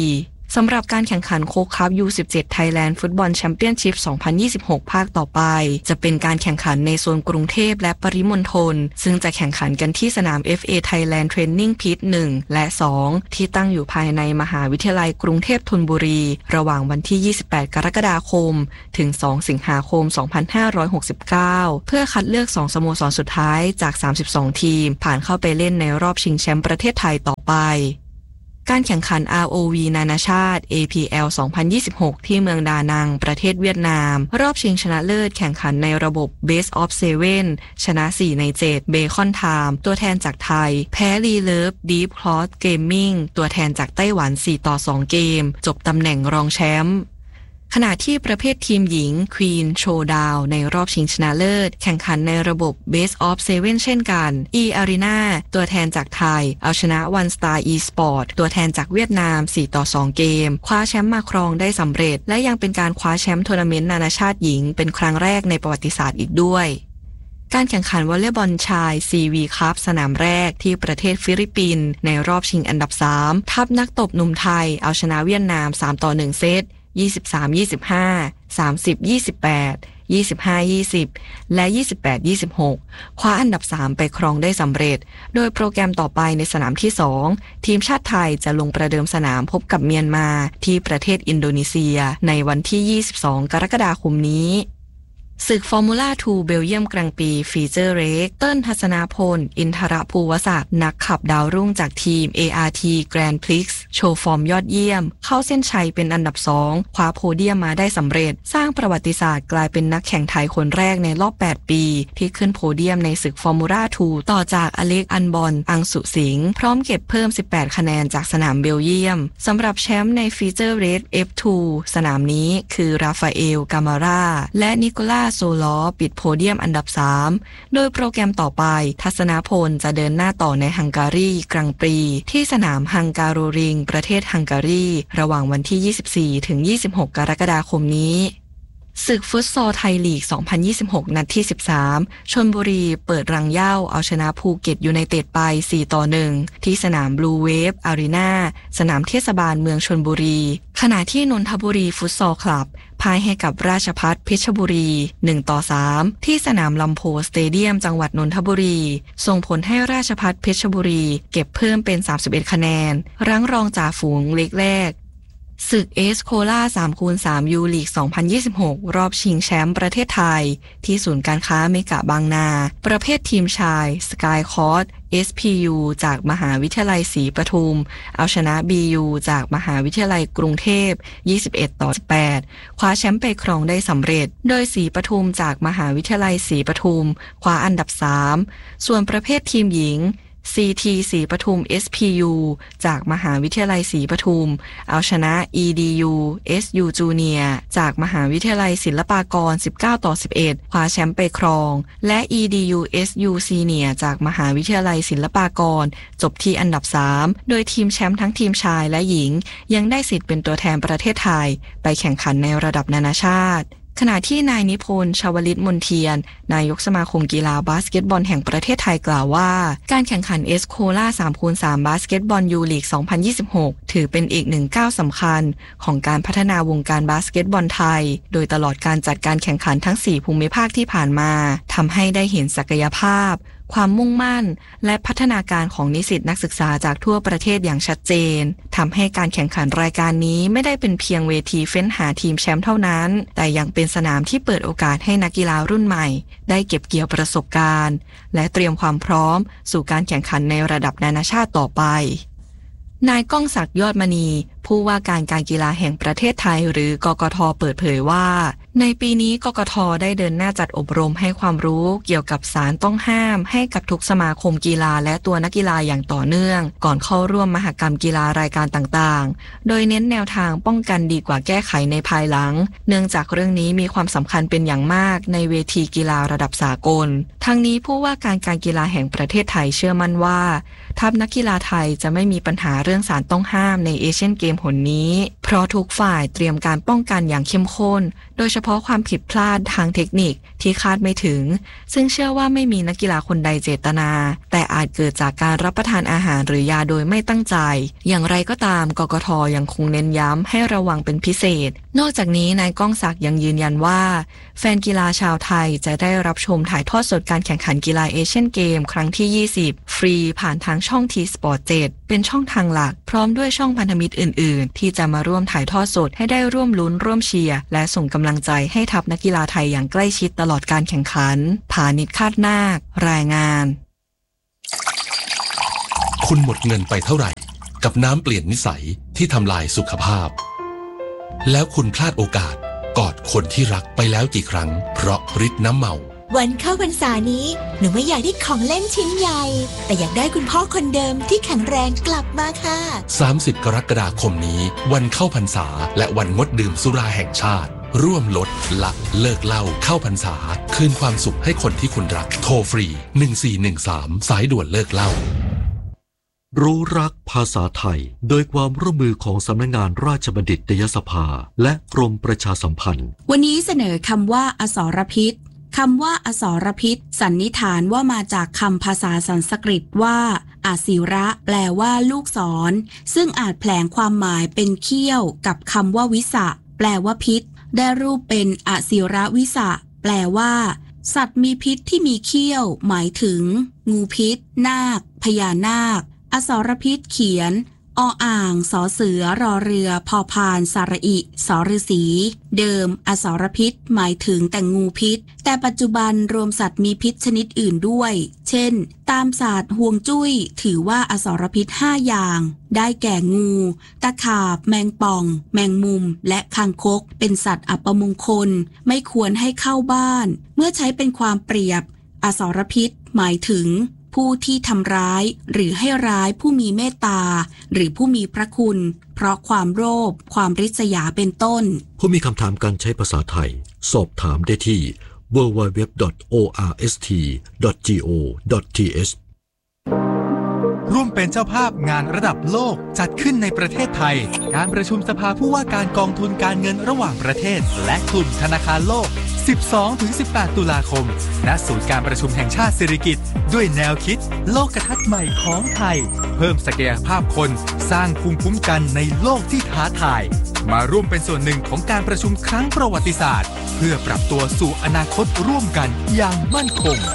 S16: สำหรับการแข่งขันโค้กคัพ ยู สิบเจ็ด Thailand Football Championship สองพันยี่สิบหก ภาคต่อไปจะเป็นการแข่งขันในโซนกรุงเทพและปริมณฑลซึ่งจะแข่งขันกันที่สนาม เอฟ เอ Thailand Training Pit หนึ่ง และ สอง ที่ตั้งอยู่ภายในมหาวิทยาลัยกรุงเทพธนบุรีระหว่างวันที่ ยี่สิบแปด กรกฎาคมถึง สอง สิงหาคม สองพันห้าร้อยหกสิบเก้า เพื่อคัดเลือก สอง สโมสรสุดท้ายจาก สามสิบสอง ทีมผ่านเข้าไปเล่นในรอบชิงแชมป์ประเทศไทยต่อไปการแข่งขัน อาร์ โอ วี นานาชาติ เอ พี แอล สองพันยี่สิบหก ที่เมืองดานังประเทศเวียดนามรอบชิงชนะเลิศแข่งขันในระบบ Best of เซเว่น ชนะ สี่ ใน เจ็ด เบคอนไทม์ตัวแทนจากไทยแพ้รีเลิฟ Deep Cross Gaming ตัวแทนจากไต้หวัน สี่ ต่อ สอง เกมจบตำแหน่งรองแชมป์ขณะที่ประเภททีมหญิง Queen Showdown ในรอบชิงชนะเลิศแข่งขันในระบบ Best of เซเว่น เช่นกัน E-Arena ตัวแทนจากไทยเอาชนะ One Star Esport ตัวแทนจากเวียดนาม สี่ ต่อ สอง เกมคว้าแชมป์มาครองได้สำเร็จและยังเป็นการคว้าแชมป์ทัวร์นาเมนต์นานาชาติหญิงเป็นครั้งแรกในประวัติศาสตร์อีกด้วยการแข่งขันวอลเลย์บอลชาย ซี วี Cup สนามแรกที่ประเทศฟิลิปปินส์ในรอบชิงอันดับ สาม ทัพนักตบหนุ่มไทยเอาชนะเวียดนาม สาม ต่อ หนึ่ง เซตยี่สิบสาม ยี่สิบห้า สามสิบ ยี่สิบแปด ยี่สิบห้า ยี่สิบและยี่สิบแปด ยี่สิบหกคว้าอันดับสามไปครองได้สำเร็จโดยโปรแกรมต่อไปในสนามที่สองทีมชาติไทยจะลงประเดิมสนามพบกับเมียนมาที่ประเทศอินโดนีเซียในวันที่ยี่สิบสองกรกฎาคมนี้ศึกฟอร์มูล่าทูเบลเยียมกลางปีฟีเจอร์เรกเติ้ลทัศนาพลอินทรภูวศักดิ์นักขับดาวรุ่งจากทีม เอ อาร์ ที Grand Prix โชว์ฟอร์มยอดเยี่ยมเข้าเส้นชัยเป็นอันดับสองคว้าโพเดียมมาได้สำเร็จสร้างประวัติศาสตร์กลายเป็นนักแข่งไทยคนแรกในรอบแปดปีที่ขึ้นโพเดียมในศึกฟอร์มูล่าทูต่อจากอเล็กอันบอนอังสุสิงห์พร้อมเก็บเพิ่มสิบแปดคะแนนจากสนามเบลเยียมสำหรับแชมป์ในฟีเจอร์เรก เอฟ ทู สนามนี้คือราฟาเอลกามาราและนิโคล่าโซลอปิดโพเดียมอันดับสามโดยโปรแกรมต่อไปทัศนพลจะเดินหน้าต่อในฮังการีกรังปรีที่สนามฮังการูริงประเทศฮังการีระหว่างวันที่ยี่สิบสี่ถึงยี่สิบหกกรกฎาคมนี้ศึกฟุตซอลไทยลีก สองพันยี่สิบหก นัดที่สิบสามชลบุรีเปิดรังเหย้าเอาชนะภูเก็ตยูไนเต็ดไป สี่ ต่อ หนึ่ง ที่สนามบลูเวฟอารีนาสนามเทศบาลเมืองชลบุรีขณะที่นนทบุรีฟุตซอลคลับพ่ายให้กับราชภัฏเพชรบุรี หนึ่ง ต่อ สาม ที่สนามลำโพสเตเดียมจังหวัดนนทบุรีส่งผลให้ราชภัฏเพชรบุรีเก็บเพิ่มเป็นสามสิบเอ็ดคะแนนรั้งรองจ่าฝูงเล็กแรกศึกเอสโคล่า สามคูณสาม ยูลีก สองพันยี่สิบหก รอบชิงแชมป์ประเทศไทยที่ศูนย์การค้าเมกะบางนาประเภททีมชายสกายคอร์ส เอส พี ยู จากมหาวิทยาลัยศรีปทุมเอาชนะ บี ยู จากมหาวิทยาลัยกรุงเทพยี่สิบเอ็ด ต่อ สิบแปดคว้าแชมป์ไปครองได้สำเร็จโดยศรีปทุมจากมหาวิทยาลัยศรีปทุมคว้าอันดับสามส่วนประเภททีมหญิงซี ที ศรีปทุม เอส พี ยู จากมหาวิทยาลัยศรีปทุมเอาชนะ อี ดี ยู เอส ยู Junior จากมหาวิทยาลัยศิลปากร สิบเก้า ต่อ สิบเอ็ดคว้าแชมป์ไปครองและ อี ดี ยู เอส ยู Senior จากมหาวิทยาลัยศิลปากรจบที่อันดับสามโดยทีมแชมป์ทั้งทีมชายและหญิงยังได้สิทธิ์เป็นตัวแทนประเทศไทยไปแข่งขันในระดับนานาชาติขณะที่นายนิพนธ์ชวลิตมนเทียนนายกสมาคมกีฬาบาสเกตบอลแห่งประเทศไทยกล่าวว่าการแข่งขันเอสโคล่า สามคูณสาม บาสเกตบอลยูลีก สองพันยี่สิบหก ถือเป็นอีกหนึ่งก้าวสำคัญของการพัฒนาวงการบาสเกตบอลไทยโดยตลอดการจัดการแข่งขันทั้งสี่ภูมิภาคที่ผ่านมาทำให้ได้เห็นศักยภาพความมุ่งมั่นและพัฒนาการของนิสิตนักศึกษาจากทั่วประเทศอย่างชัดเจนทำให้การแข่งขันรายการนี้ไม่ได้เป็นเพียงเวทีเฟ้นหาทีมแชมป์เท่านั้นแต่ยังเป็นสนามที่เปิดโอกาสให้นักกีฬารุ่นใหม่ได้เก็บเกี่ยวประสบการณ์และเตรียมความพร้อมสู่การแข่งขันในระดับนานาชาติต่อไปนายก้องศักดิ์ยอดมณีผู้ว่าการการกีฬาแห่งประเทศไทยหรือกกท.เปิดเผยว่าในปีนี้กกท.ได้เดินหน้าจัดอบรมให้ความรู้เกี่ยวกับสารต้องห้ามให้กับทุกสมาคมกีฬาและตัวนักกีฬาอย่างต่อเนื่องก่อนเข้าร่วมมหกรรมกีฬารายการต่างๆโดยเน้นแนวทางป้องกันดีกว่าแก้ไขในภายหลังเนื่องจากเรื่องนี้มีความสำคัญเป็นอย่างมากในเวทีกีฬาระดับสากลทั้งนี้ผู้ว่าการการกีฬาแห่งประเทศไทยเชื่อมั่นว่าทัพนักกีฬาไทยจะไม่มีปัญหาเรื่องสารต้องห้ามในเอเชียนเกมหนนี้เพราะทุกฝ่ายเตรียมการป้องกันอย่างเข้มข้นโดยเฉพาะความผิดพลาดทางเทคนิคที่คาดไม่ถึงซึ่งเชื่อว่าไม่มีนักกีฬาคนใดเจตนาแต่อาจเกิดจากการรับประทานอาหารหรือยาโดยไม่ตั้งใจอย่างไรก็ตามกกท.ยังคงเน้นย้ำให้ระวังเป็นพิเศษนอกจากนี้นายก้องศักดิ์ยังยืนยันว่าแฟนกีฬาชาวไทยจะได้รับชมถ่ายทอดสดการแข่งขันกีฬาเอเชียนเกมครั้งที่ยี่สิบฟรีผ่านทางช่อง ที สปอร์ต เจ็ดเป็นช่องทางหลักพร้อมด้วยช่องพันธมิตรอื่นๆที่จะมาร่วมถ่ายทอดสดให้ได้ร่วมลุ้นร่วมเชียร์และส่งกำลังใจให้ทัพนักกีฬาไทยอย่างใกล้ชิดตลอดการแข่งขันผานิชคาดนาครายงาน
S17: คุณหมดเงินไปเท่าไหร่กับน้ำเปลี่ยนนิสัยที่ทำลายสุขภาพแล้วคุณพลาดโอกาสกอดคนที่รักไปแล้วกี่ครั้งเพราะฤทธิ์น้ำเมา
S18: วันเข้าพรรษานี้หนูไม่อยากได้ของเล่นชิ้นใหญ่แต่อยากได้คุณพ่อคนเดิมที่แข็งแรงกลับมาค่ะ
S17: สามสิบกรกฎาคมนี้วันเข้าพรรษาและวันงดดื่มสุราแห่งชาติร่วมลดละเลิกเหล้าเข้าพรรษาคืนความสุขให้คนที่คุณรักโทรฟรีหนึ่งสี่หนึ่งสามสายด่วนเลิกเหล้า
S5: รู้รักภาษาไทยโดยความร่วมมือของสำนักงานราชบัณฑิตยสภาและกรมประชาสัมพันธ์
S19: วันนี้เสนอคำว่าอสรพิษคำว่าอสรพิษสันนิษฐานว่ามาจากคำภาษาสันสกฤตว่าอาศิระแปลว่าลูกศรซึ่งอาจแผลงความหมายเป็นเขี้ยวกับคำว่าวิสะแปลว่าพิษได้รูปเป็นอศิระวิสะแปลว่าสัตว์มีพิษที่มีเขี้ยวหมายถึงงูพิษนาคพญานาคอสรพิษเขียนออ่างสอเสือรอเรือพอพานสระอิสอฤษีเดิมอสรพิษหมายถึงแต่งูพิษแต่ปัจจุบันรวมสัตว์มีพิษชนิดอื่นด้วยเช่นตามศาสตร์ฮวงจุ้ยถือว่าอสรพิษห้าอย่างได้แก่งูตะขาบแมงป่องแมงมุมและคางคกเป็นสัตว์อัปมงคลไม่ควรให้เข้าบ้านเมื่อใช้เป็นความเปรียบอสรพิษหมายถึงผู้ที่ทำร้ายหรือให้ร้ายผู้มีเมตตาหรือผู้มีพระคุณเพราะความโลภความริษยาเป็นต้น
S5: ผู้มีคำถามการใช้ภาษาไทยสอบถามได้ที่ ดับเบิลยู ดับเบิลยู ดับเบิลยู ดอท โอ อาร์ เอส ที ดอท จี โอ ดอท ที เอช
S20: ร่วมเป็นเจ้าภาพงานระดับโลกจัดขึ้นในประเทศไทยการประชุมสภาผู้ว่าการกองทุนการเงินระหว่างประเทศและกลุ่มธนาคารโลก สิบสองถึงสิบแปด ตุลาคมณศูนย์การประชุมแห่งชาติสิริกิติ์ด้วยแนวคิดโลกทัศน์ใหม่ของไทยเพิ่มศักยภาพคนสร้างภูมิคุ้มกันในโลกที่ท้าทายมาร่วมเป็นส่วนหนึ่งของการประชุมครั้งประวัติศาสตร์เพื่อปรับตัวสู่อนาคตร่วมกันอย่างมั่นคง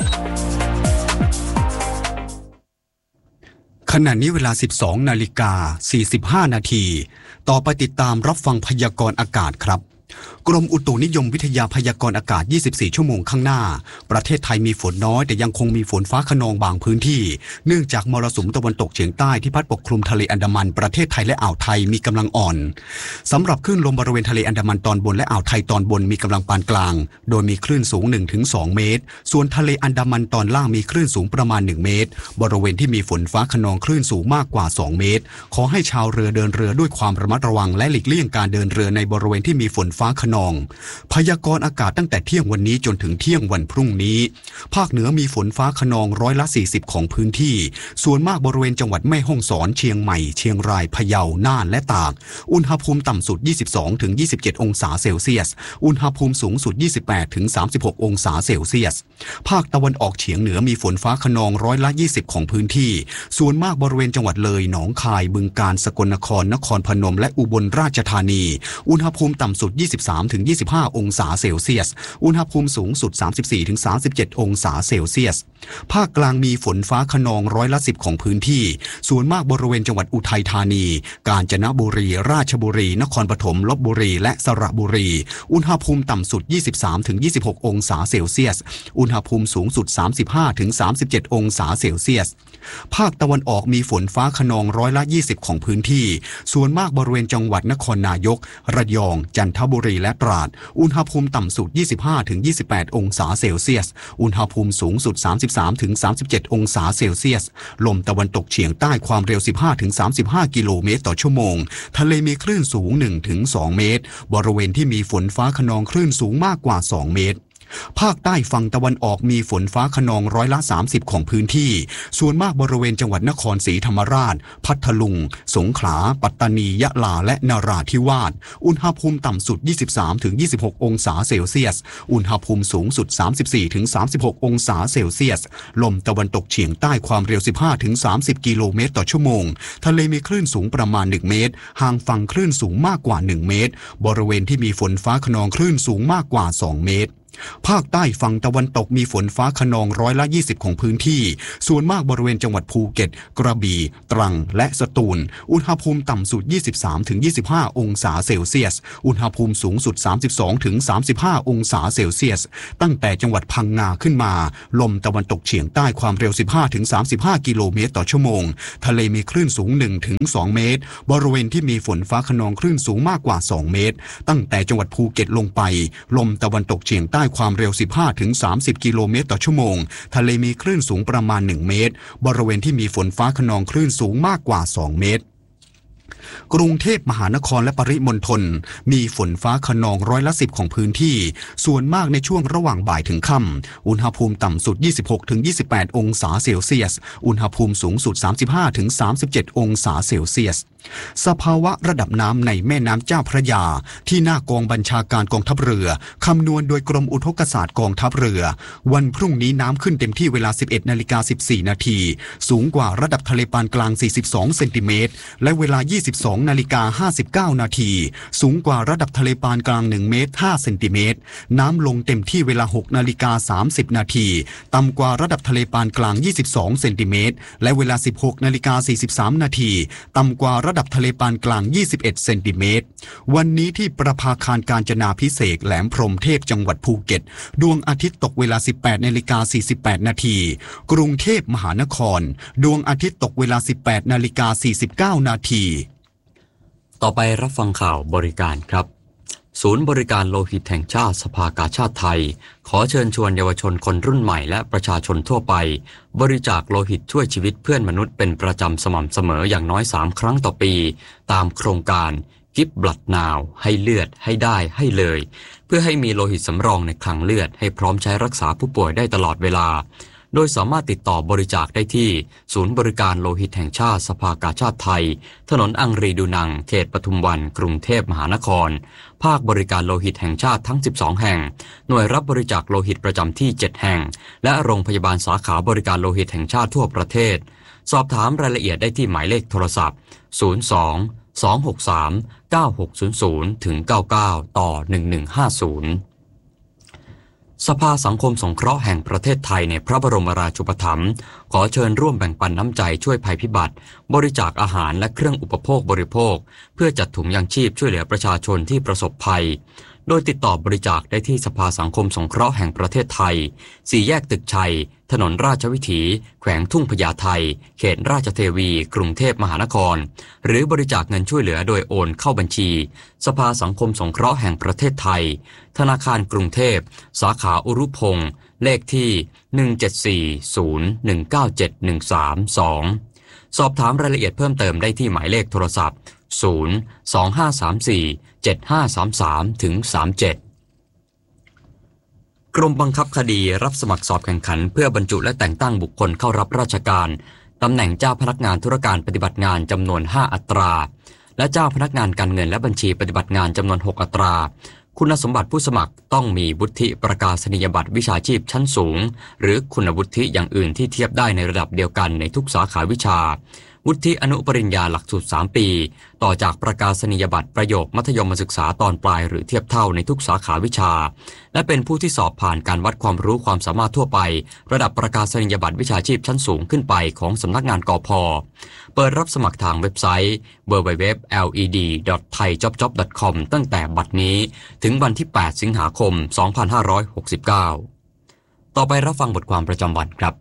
S6: ขณะนี้เวลา สิบสองนาฬิกาสี่สิบห้า นาทีต่อไปติดตามรับฟังพยากรณ์อากาศครับกรมอุตุนิยมวิทยาพยากรณ์อากาศยี่สิบสี่ชั่วโมงข้างหน้าประเทศไทยมีฝนน้อยแต่ยังคงมีฝนฟ้าคะนองบางพื้นที่เนื่องจากมรสุมตะวันตกเฉียงใต้ที่พัดปกคลุมทะเลอันดามันประเทศไทยและอ่าวไทยมีกำลังอ่อนสำหรับคลื่นลมบริเวณทะเลอันดามันตอนบนและอ่าวไทยตอนบนมีกำลังปานกลางโดยมีคลื่นสูง หนึ่งถึงสอง เมตรส่วนทะเลอันดามันตอนล่างมีคลื่นสูงประมาณหนึ่งเมตรบริเวณที่มีฝนฟ้าคะนองคลื่นสูงมากกว่าสองเมตรขอให้ชาวเรือเดินเรือด้วยความระมัดระวังและหลีกเลี่ยงการเดินเรือในบริเวณที่มีฝนฟ้าคะนองพยากรณ์อากาศตั้งแต่เที่ยงวันนี้จนถึงเที่ยงวันพรุ่งนี้ภาคเหนือมีฝนฟ้าคะนองร้อยละสี่สิบของพื้นที่ส่วนมากบริเวณจังหวัดแม่ฮ่องสอนเชียงใหม่เชียงรายพะเยาน่านและตากอุณหภูมิต่ำสุด ยี่สิบสองถึงยี่สิบเจ็ด องศาเซลเซียสอุณหภูมิสูงสุด ยี่สิบแปดถึงสามสิบหก องศาเซลเซียสภาคตะวันออกเฉียงเหนือมีฝนฟ้าคะนองร้อยละยี่สิบของพื้นที่ส่วนมากบริเวณจังหวัดเลยหนองคายบึงกาฬสกลนครนครพนมและอุบลราชธานีอุณหภูมิต่ำสุด ยี่สิบสามถึงยี่สิบห้า องศาเซลเซียสอุณหภูมิสูงสุด สามสิบสี่ถึงสามสิบเจ็ด องศาเซลเซียสภาคกลางมีฝนฟ้าคะนองร้อยละสิบของพื้นที่ส่วนมากบริเวณจังหวัดอุทัยธานีกาญจนบุรีราชบุรีนครปฐมลพบุรีและสระบุรีอุณหภูมิต่ำสุด ยี่สิบสามถึงยี่สิบหก องศาเซลเซียสอุณหภูมิสูงสุด สามสิบห้าถึงสามสิบเจ็ด องศาเซลเซียสภาคตะวันออกมีฝนฟ้าคะนองร้อยละยี่สิบของพื้นที่ส่วนมากบริเวณจังหวัดนครนายกระยองจันทบุรีและตราดอุณหภูมิต่ำสุด ยี่สิบห้าถึงยี่สิบแปด องศาเซลเซียสอุณหภูมิสูงสุด สามสิบสามถึงสามสิบเจ็ด องศาเซลเซียสลมตะวันตกเฉียงใต้ความเร็ว สิบห้าถึงสามสิบห้า กิโลเมตรต่อชั่วโมงทะเลมีคลื่นสูง หนึ่งถึงสอง เมตรบริเวณที่มีฝนฟ้าคะนองคลื่นสูงมากกว่าสองเมตรภาคใต้ฝั่งตะวันออกมีฝนฟ้าคะนองร้อยละสามสิบของพื้นที่ส่วนมากบริเวณจังหวัดนครศรีธรรมราชพัทลุงสงขลาปัตตานียะลาและนราธิวาสอุณหภูมิต่ำสุด ยี่สิบสามถึงยี่สิบหก องศาเซลเซียสอุณหภูมิสูงสุด สามสิบสี่ถึงสามสิบหก องศาเซลเซียสลมตะวันตกเฉียงใต้ความเร็ว สิบห้าถึงสามสิบ กิโลเมตรต่อชั่วโมงทะเลมีคลื่นสูงประมาณหนึ่งเมตรห่างฝั่งคลื่นสูงมากกว่าหนึ่งเมตรบริเวณที่มีฝนฟ้าคะนองคลื่นสูงมากกว่าสองเมตรภาคใต้ฝั่งตะวันตกมีฝนฟ้าคะนองร้อยละยี่สิบของพื้นที่ส่วนมากบริเวณจังหวัดภูเก็ตกระบี่ตรังและสตูลอุณหภูมิต่ำสุด ยี่สิบสามถึงยี่สิบห้า องศาเซลเซียสอุณหภูมิสูงสุด สามสิบสองถึงสามสิบห้า องศาเซลเซียสตั้งแต่จังหวัดพังงาขึ้นมาลมตะวันตกเฉียงใต้ความเร็ว สิบห้าถึงสามสิบห้า กิโลเมตรต่อชั่วโมงทะเลมีคลื่นสูง หนึ่งถึงสอง เมตรบริเวณที่มีฝนฟ้าคะนองคลื่นสูงมากกว่าสองเมตรตั้งแต่จังหวัดภูเก็ตลงไปลมตะวันตกเฉียงใต้ความเร็วสิบห้าถึงสามสิบ กิโลเมตรต่อชั่วโมงทะเลมีคลื่นสูงประมาณหนึ่งเมตรบริเวณที่มีฝนฟ้าคะนองคลื่นสูงมากกว่าสองเมตรกรุงเทพมหานครและปริมณฑลมีฝนฟ้าคะนองร้อยละสิบของพื้นที่ส่วนมากในช่วงระหว่างบ่ายถึงค่ำอุณหภูมิต่ำสุด ยี่สิบหกถึงยี่สิบแปด องศาเซลเซียสอุณหภูมิสูงสุด สามสิบห้าถึงสามสิบเจ็ด องศาเซลเซียสสภาวะระดับน้ำในแม่น้ำเจ้าพระยาที่หน้ากองบัญชาการกองทัพเรือคำนวณโดยกรมอุทกศาสตร์กองทัพเรือวันพรุ่งนี้น้ำขึ้นเต็มที่เวลา สิบเอ็ดนาฬิกาสิบสี่ นาทีสูงกว่าระดับทะเลปานกลางสี่สิบสองเซนติเมตรและเวลา ยี่สิบสองนาฬิกาห้าสิบเก้า นาทีสูงกว่าระดับทะเลปานกลางหนึ่งเมตรห้าเซนติเมตรน้ำลงเต็มที่เวลา หกนาฬิกาสามสิบ นาทีต่ำกว่าระดับทะเลปานกลางยี่สิบสองเซนติเมตรและเวลา สิบหกนาฬิกาสี่สิบสาม นาทีต่ำกว่าระดับทะเลปานกลางยี่สิบเอ็ดเซนติเมตรวันนี้ที่ประภาคารกาญจนาภิเษกแหลมพรหมเทพจังหวัดภูเก็ตดวงอาทิตย์ตกเวลา สิบแปดนาฬิกาสี่สิบแปด นาทีกรุงเทพมหานครดวงอาทิตย์ตกเวลา สิบแปดนาฬิกาสี่สิบเก้า นาที
S2: ต่อไปรับฟังข่าวบริการครับศูนย์บริการโลหิตแห่งชาติสภากาชาดไทยขอเชิญชวนเยาวชนคนรุ่นใหม่และประชาชนทั่วไปบริจาคโลหิตช่วยชีวิตเพื่อนมนุษย์เป็นประจำสม่ำเสมออย่างน้อยสามครั้งต่อปีตามโครงการ Give Blood Now ให้เลือดให้ได้ให้เลยเพื่อให้มีโลหิตสำรองในคลังเลือดให้พร้อมใช้รักษาผู้ป่วยได้ตลอดเวลาโดยสามารถติดต่อบริจาคได้ที่ศูนย์บริการโลหิตแห่งชาติสภากาชาดไทยถนนอังรีดูนังเขตปทุมวันกรุงเทพมหานครภาคบริการโลหิตแห่งชาติทั้งสิบสองแห่งหน่วยรับบริจาคโลหิตประจำที่เจ็ดแห่งและโรงพยาบาลสาขาบริการโลหิตแห่งชาติทั่วประเทศสอบถามรายละเอียดได้ที่หมายเลขโทรศัพท์ศูนย์ สอง สอง หก สาม เก้า หก ศูนย์ ศูนย์ ถึง เก้า เก้า ต่อ หนึ่ง หนึ่ง ห้า ศูนย์สภาสังคมสงเคราะห์แห่งประเทศไทยในพระบรมราชูปถัมภ์ขอเชิญร่วมแบ่งปันน้ำใจช่วยภัยพิบัติบริจาคอาหารและเครื่องอุปโภคบริโภคเพื่อจัดถุงยางชีพช่วยเหลือประชาชนที่ประสบภัยโดยติดต่อบริจาคได้ที่สภาสังคมสงเคราะห์แห่งประเทศไทยสี่แยกตึกชัยถนนราชวิถีแขวงทุ่งพญาไทเขตราชเทวีกรุงเทพมหานครหรือบริจาคเงินช่วยเหลือโดยโอนเข้าบัญชีสภาสังคมสงเคราะห์แห่งประเทศไทยธนาคารกรุงเทพสาขาอุรุพงษ์เลขที่หนึ่ง เจ็ด สี่ ศูนย์ หนึ่ง เก้า เจ็ด หนึ่ง สาม สองสอบถามรายละเอียดเพิ่มเติมได้ที่หมายเลขโทรศัพท์ศูนย์ สอง ห้า สาม สี่ เจ็ด ห้า สาม สาม ถึง สามสิบเจ็ดกรมบังคับคดีรับสมัครสอบแข่งขันเพื่อบรรจุและแต่งตั้งบุคคลเข้ารับราชการตำแหน่งเจ้าพนักงานธุรการปฏิบัติงานจำนวนห้าอัตราและเจ้าพนักงานการเงินและบัญชีปฏิบัติงานจำนวนหกอัตราคุณสมบัติผู้สมัครต้องมีวุฒิประกาศนียบัตรวิชาชีพชั้นสูงหรือคุณวุฒิอย่างอื่นที่เทียบได้ในระดับเดียวกันในทุกสาขาวิชาวุฒิอนุปริญญาหลักสูตรสามปีต่อจากประกาศนียบัตรประโยคมัธยมศึกษาตอนปลายหรือเทียบเท่าในทุกสาขาวิชาและเป็นผู้ที่สอบผ่านการวัดความรู้ความสามารถทั่วไประดับประกาศนียบัตรวิชาชีพชั้นสูงขึ้นไปของสำนักงานกพ.เปิดรับสมัครทางเว็บไซต์ ดับเบิลยู ดับเบิลยู ดับเบิลยู ดอท แอล อี ดี ดอท ไทย จ็อบ จ็อบ ดอท คอม ตั้งแต่บัดนี้ถึงวันที่แปดสิงหาคมสองพันห้าร้อยหกสิบเก้าต่อไปรับฟังบทความประจำวันครับ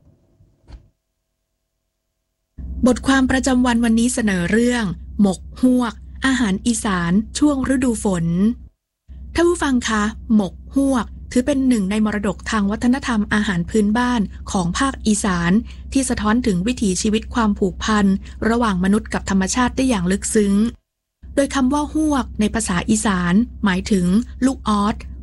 S19: บทความประจำวันวันนี้เสนอเรื่องหมกฮวกอาหารอีสานช่วงฤดูฝนท่านผู้ฟังคะหมกฮวกถือเป็นหนึ่งในมรดกทางวัฒนธรรมอาหารพื้นบ้านของภาคอีสานที่สะท้อนถึงวิถีชีวิตความผูกพันระหว่างมนุษย์กับธรรมชาติได้อย่างลึกซึ้งโดยคำว่าฮวกในภาษาอีสานหมายถึงลูกออส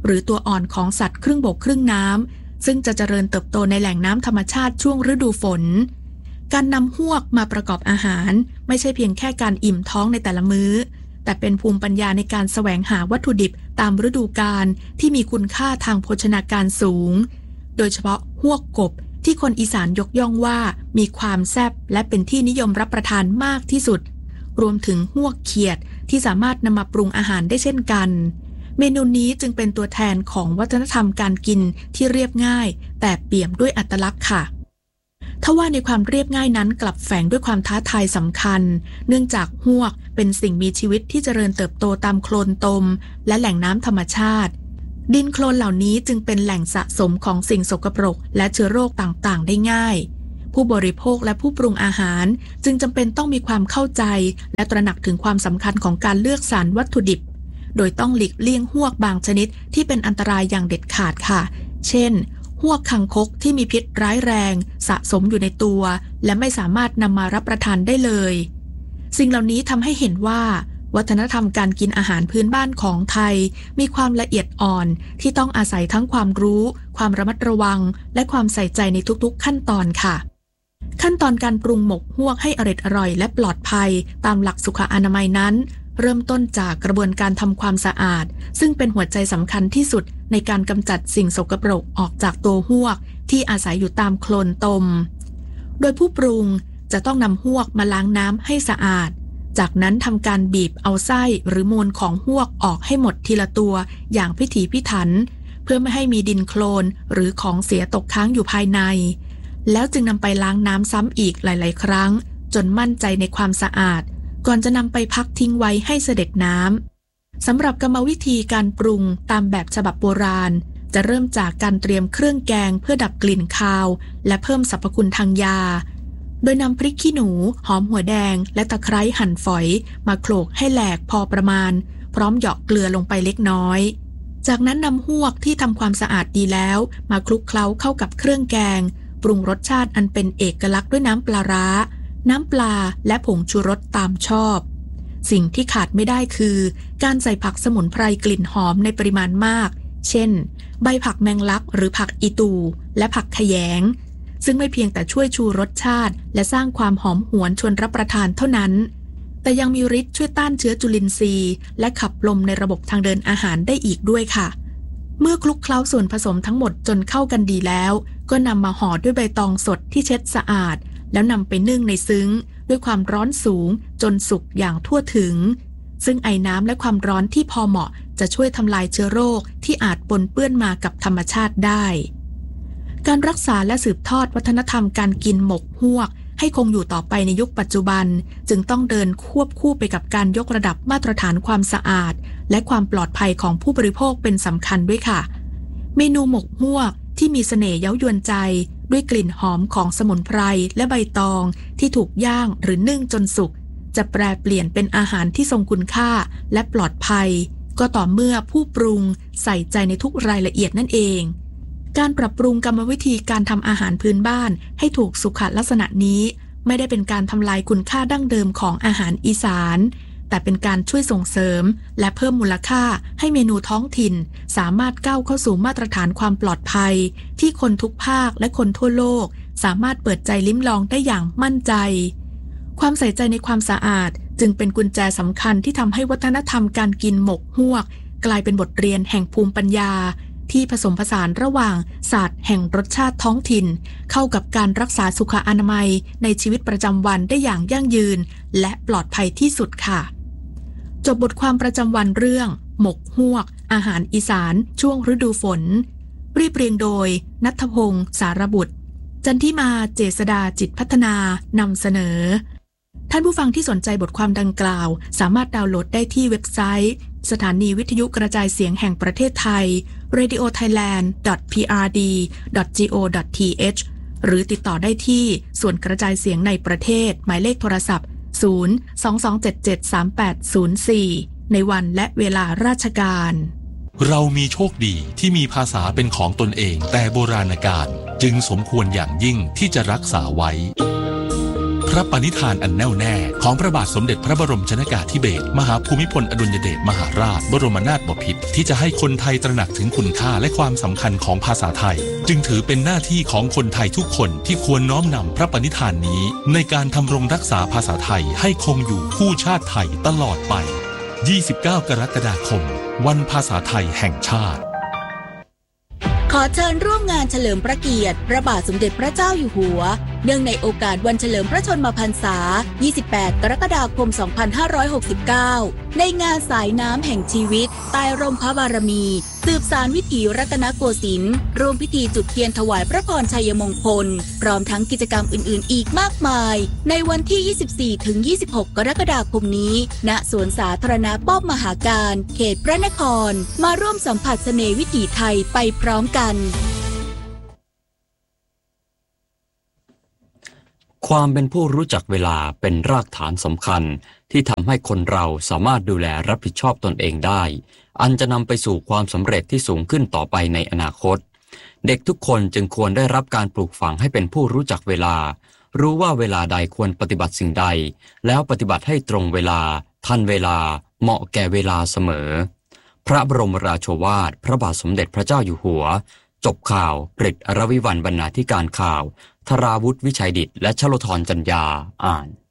S21: หรือตัวอ่อนของสัตว์ครึ่งบกครึ่งน้ำซึ่งจะเจริญเติบโตในแหล่งน้ำธรรมชาติช่วงฤดูฝนการนำฮวกมาประกอบอาหารไม่ใช่เพียงแค่การอิ่มท้องในแต่ละมื้อแต่เป็นภูมิปัญญาในการแสวงหาวัตถุดิบตามฤดูกาลที่มีคุณค่าทางโภชนาการสูงโดยเฉพาะฮวกกบที่คนอีสานยกย่องว่ามีความแซ่บและเป็นที่นิยมรับประทานมากที่สุดรวมถึงฮวกเขียดที่สามารถนำมาปรุงอาหารได้เช่นกันเมนูนี้จึงเป็นตัวแทนของวัฒนธรรมการกินที่เรียบง่ายแต่เปี่ยมด้วยอัตลักษณ์ค่ะทว่าในความเรียบง่ายนั้นกลับแฝงด้วยความท้าทายสำคัญเนื่องจากฮวกเป็นสิ่งมีชีวิตที่เจริญเติบโตตามโคลนตมและแหล่งน้ำธรรมชาติดินโคลนเหล่านี้จึงเป็นแหล่งสะสมของสิ่งสกปรกและเชื้อโรคต่างๆได้ง่ายผู้บริโภคและผู้ปรุงอาหารจึงจำเป็นต้องมีความเข้าใจและตระหนักถึงความสำคัญของการเลือกสรรวัตถุดิบโดยต้องหลีกเลี่ยงฮวกบางชนิดที่เป็นอันตรายอย่างเด็ดขาดค่ะเช่นฮวกคังคกที่มีพิษร้ายแรงสะสมอยู่ในตัวและไม่สามารถนำมารับประทานได้เลยสิ่งเหล่านี้ทำให้เห็นว่าวัฒนธรรมการกินอาหารพื้นบ้านของไทยมีความละเอียดอ่อนที่ต้องอาศัยทั้งความรู้ความระมัดระวังและความใส่ใจในทุกๆขั้นตอนค่ะขั้นตอนการปรุงหมกฮวกให้อร่อยอร่อยและปลอดภัยตามหลักสุขอนามัยนั้นเริ่มต้นจากกระบวนการทำความสะอาดซึ่งเป็นหัวใจสำคัญที่สุดในการกำจัดสิ่งสกปรกออกจากตัวฮวกที่อาศัยอยู่ตามโคลนตมโดยผู้ปรุงจะต้องนำฮวกมาล้างน้ำให้สะอาดจากนั้นทำการบีบเอาไส้หรือมูลของฮวกออกให้หมดทีละตัวอย่างพิถีพิถันเพื่อไม่ให้มีดินโคลนหรือของเสียตกค้างอยู่ภายในแล้วจึงนำไปล้างน้ำซ้ำอีกหลายๆครั้งจนมั่นใจในความสะอาดก่อนจะนำไปพักทิ้งไว้ให้เสด็จน้ำสำหรับกรรมวิธีการปรุงตามแบบฉบับโบราณจะเริ่มจากการเตรียมเครื่องแกงเพื่อดับกลิ่นคาวและเพิ่มสรรพคุณทางยาโดยนำพริกขี้หนูหอมหัวแดงและตะไคร้หั่นฝอยมาโขลกให้แหลกพอประมาณพร้อมเหยาะเกลือลงไปเล็กน้อยจากนั้นนำฮวกที่ทำความสะอาดดีแล้วมาคลุกเคล้าเข้ากับเครื่องแกงปรุงรสชาติอันเป็นเอกลักษณ์ด้วยน้ำปลาร้าน้ำปลาและผงชูรสตามชอบสิ่งที่ขาดไม่ได้คือการใส่ผักสมุนไพรกลิ่นหอมในปริมาณมากเช่นใบผักแมงลักหรือผักอีตูและผักขยงซึ่งไม่เพียงแต่ช่วยชูรสชาติและสร้างความหอมหวนชวนรับประทานเท่านั้นแต่ยังมีฤทธิ์ช่วยต้านเชื้อจุลินทรีย์และขับลมในระบบทางเดินอาหารได้อีกด้วยค่ะเมื่อคลุกเคล้าส่วนผสมทั้งหมดจนเข้ากันดีแล้วก็นำมาห่อด้วยใบตองสดที่เช็ดสะอาดแล้วนำไปนึ่งในซึ้งด้วยความร้อนสูงจนสุกอย่างทั่วถึงซึ่งไอน้ำและความร้อนที่พอเหมาะจะช่วยทำลายเชื้อโรคที่อาจปนเปื้อนมากับธรรมชาติได้การรักษาและสืบทอดวัฒนธรรมการกินหมกฮวกให้คงอยู่ต่อไปในยุคปัจจุบันจึงต้องเดินควบคู่ไปกับการยกระดับมาตรฐานความสะอาดและความปลอดภัยของผู้บริโภคเป็นสำคัญด้วยค่ะเมนูหมกฮวกที่มีเสน่ห์เย้ายวนใจด้วยกลิ่นหอมของสมุนไพรและใบตองที่ถูกย่างหรือนึ่งจนสุกจะแปรเปลี่ยนเป็นอาหารที่ทรงคุณค่าและปลอดภัยก็ต่อเมื่อผู้ปรุงใส่ใจในทุกรายละเอียดนั่นเองการปรับปรุงกรรมวิธีการทำอาหารพื้นบ้านให้ถูกสุขลักษณะนี้ไม่ได้เป็นการทำลายคุณค่าดั้งเดิมของอาหารอีสานแต่เป็นการช่วยส่งเสริมและเพิ่มมูลค่าให้เมนูท้องถิ่นสามารถก้าวเข้าสู่มาตรฐานความปลอดภัยที่คนทุกภาคและคนทั่วโลกสามารถเปิดใจลิ้มลองได้อย่างมั่นใจความใส่ใจในความสะอาดจึงเป็นกุญแจสำคัญที่ทำให้วัฒนธรรมการกินหมกฮวกกลายเป็นบทเรียนแห่งภูมิปัญญาที่ผสมผสานระหว่างศาสตร์แห่งรสชาติท้องถิ่นเข้ากับการรักษาสุขอนามัยในชีวิตประจำวันได้อย่างยั่งยืนและปลอดภัยที่สุดค่ะจบบทความประจำวันเรื่องหมกฮวกอาหารอีสานช่วงฤดูฝนเรียบเรียงโดยณัฐพงศ์สารบุตรจันทิมาเจษดาจิตพัฒนานำเสนอท่านผู้ฟังที่สนใจบทความดังกล่าวสามารถดาวน์โหลดได้ที่เว็บไซต์สถานีวิทยุกระจายเสียงแห่งประเทศไทย เรดิโอไทยแลนด์ ดอท พี อาร์ ดี ดอท จี โอ ดอท ที เอช หรือติดต่อได้ที่ส่วนกระจายเสียงในประเทศหมายเลขโทรศัพท์ศูนย์ สอง สอง เจ็ด เจ็ด สาม แปด ศูนย์ สี่ ในวันและเวลาราชการ
S17: เรามีโชคดีที่มีภาษาเป็นของตนเองแต่โบราณกาลจึงสมควรอย่างยิ่งที่จะรักษาไว้พระปณิธานอันแน่วแน่ของพระบาทสมเด็จพระบรมชนกาธิเบศรมหาภูมิพลอดุลยเดชมหาราชบรมนาถบพิตรที่จะให้คนไทยตระหนักถึงคุณค่าและความสำคัญของภาษาไทยจึงถือเป็นหน้าที่ของคนไทยทุกคนที่ควรน้อมนำพระปณิธานนี้ในการทำรงรักษาภาษาไทยให้คงอยู่คู่ชาติไทยตลอดไปยี่สิบเก้ากรกฎาคมวันภาษาไทยแห่งชาติ
S19: ขอเชิญร่วมงานเฉลิมพระเกียรติพระบาทสมเด็จพระเจ้าอยู่หัวเนื่องในโอกาสวันเฉลิมพระชนมพรรษายี่สิบแปดกรกฎาคมสองพันห้าร้อยหกสิบเก้าในงานสายน้ำแห่งชีวิตใต้ร่มพระบารมีสืบสานวิถีรัตนโกสินทร์ร่วมพิธีจุดเทียนถวายพระพรชัยมงคลพร้อมทั้งกิจกรรมอื่นๆอีกมากมายในวันที่ ยี่สิบสี่ถึงยี่สิบหก กรกฎาคมนี้ณสวนสาธารณะป้อมมหาการเขตพระนครมาร่วมสัมผัสเสน่ห์วิถีไทยไปพร้อมกัน
S2: ความเป็นผู้รู้จักเวลาเป็นรากฐานสำคัญที่ทำให้คนเราสามารถดูแลรับผิดชอบตนเองได้อันจะนำไปสู่ความสำเร็จที่สูงขึ้นต่อไปในอนาคตเด็กทุกคนจึงควรได้รับการปลูกฝังให้เป็นผู้รู้จักเวลารู้ว่าเวลาใดควรปฏิบัติสิ่งใดแล้วปฏิบัติให้ตรงเวลาทันเวลาเหมาะแก่เวลาเสมอพระบรมราโชวาทพระบาทสมเด็จพระเจ้าอยู่หัวจบข่าวกฤษ อรวิวรรณบรรณาธิการข่าวธราวุฒิวิชัยดิษฐ์และชโลธรจัญญาอ่าน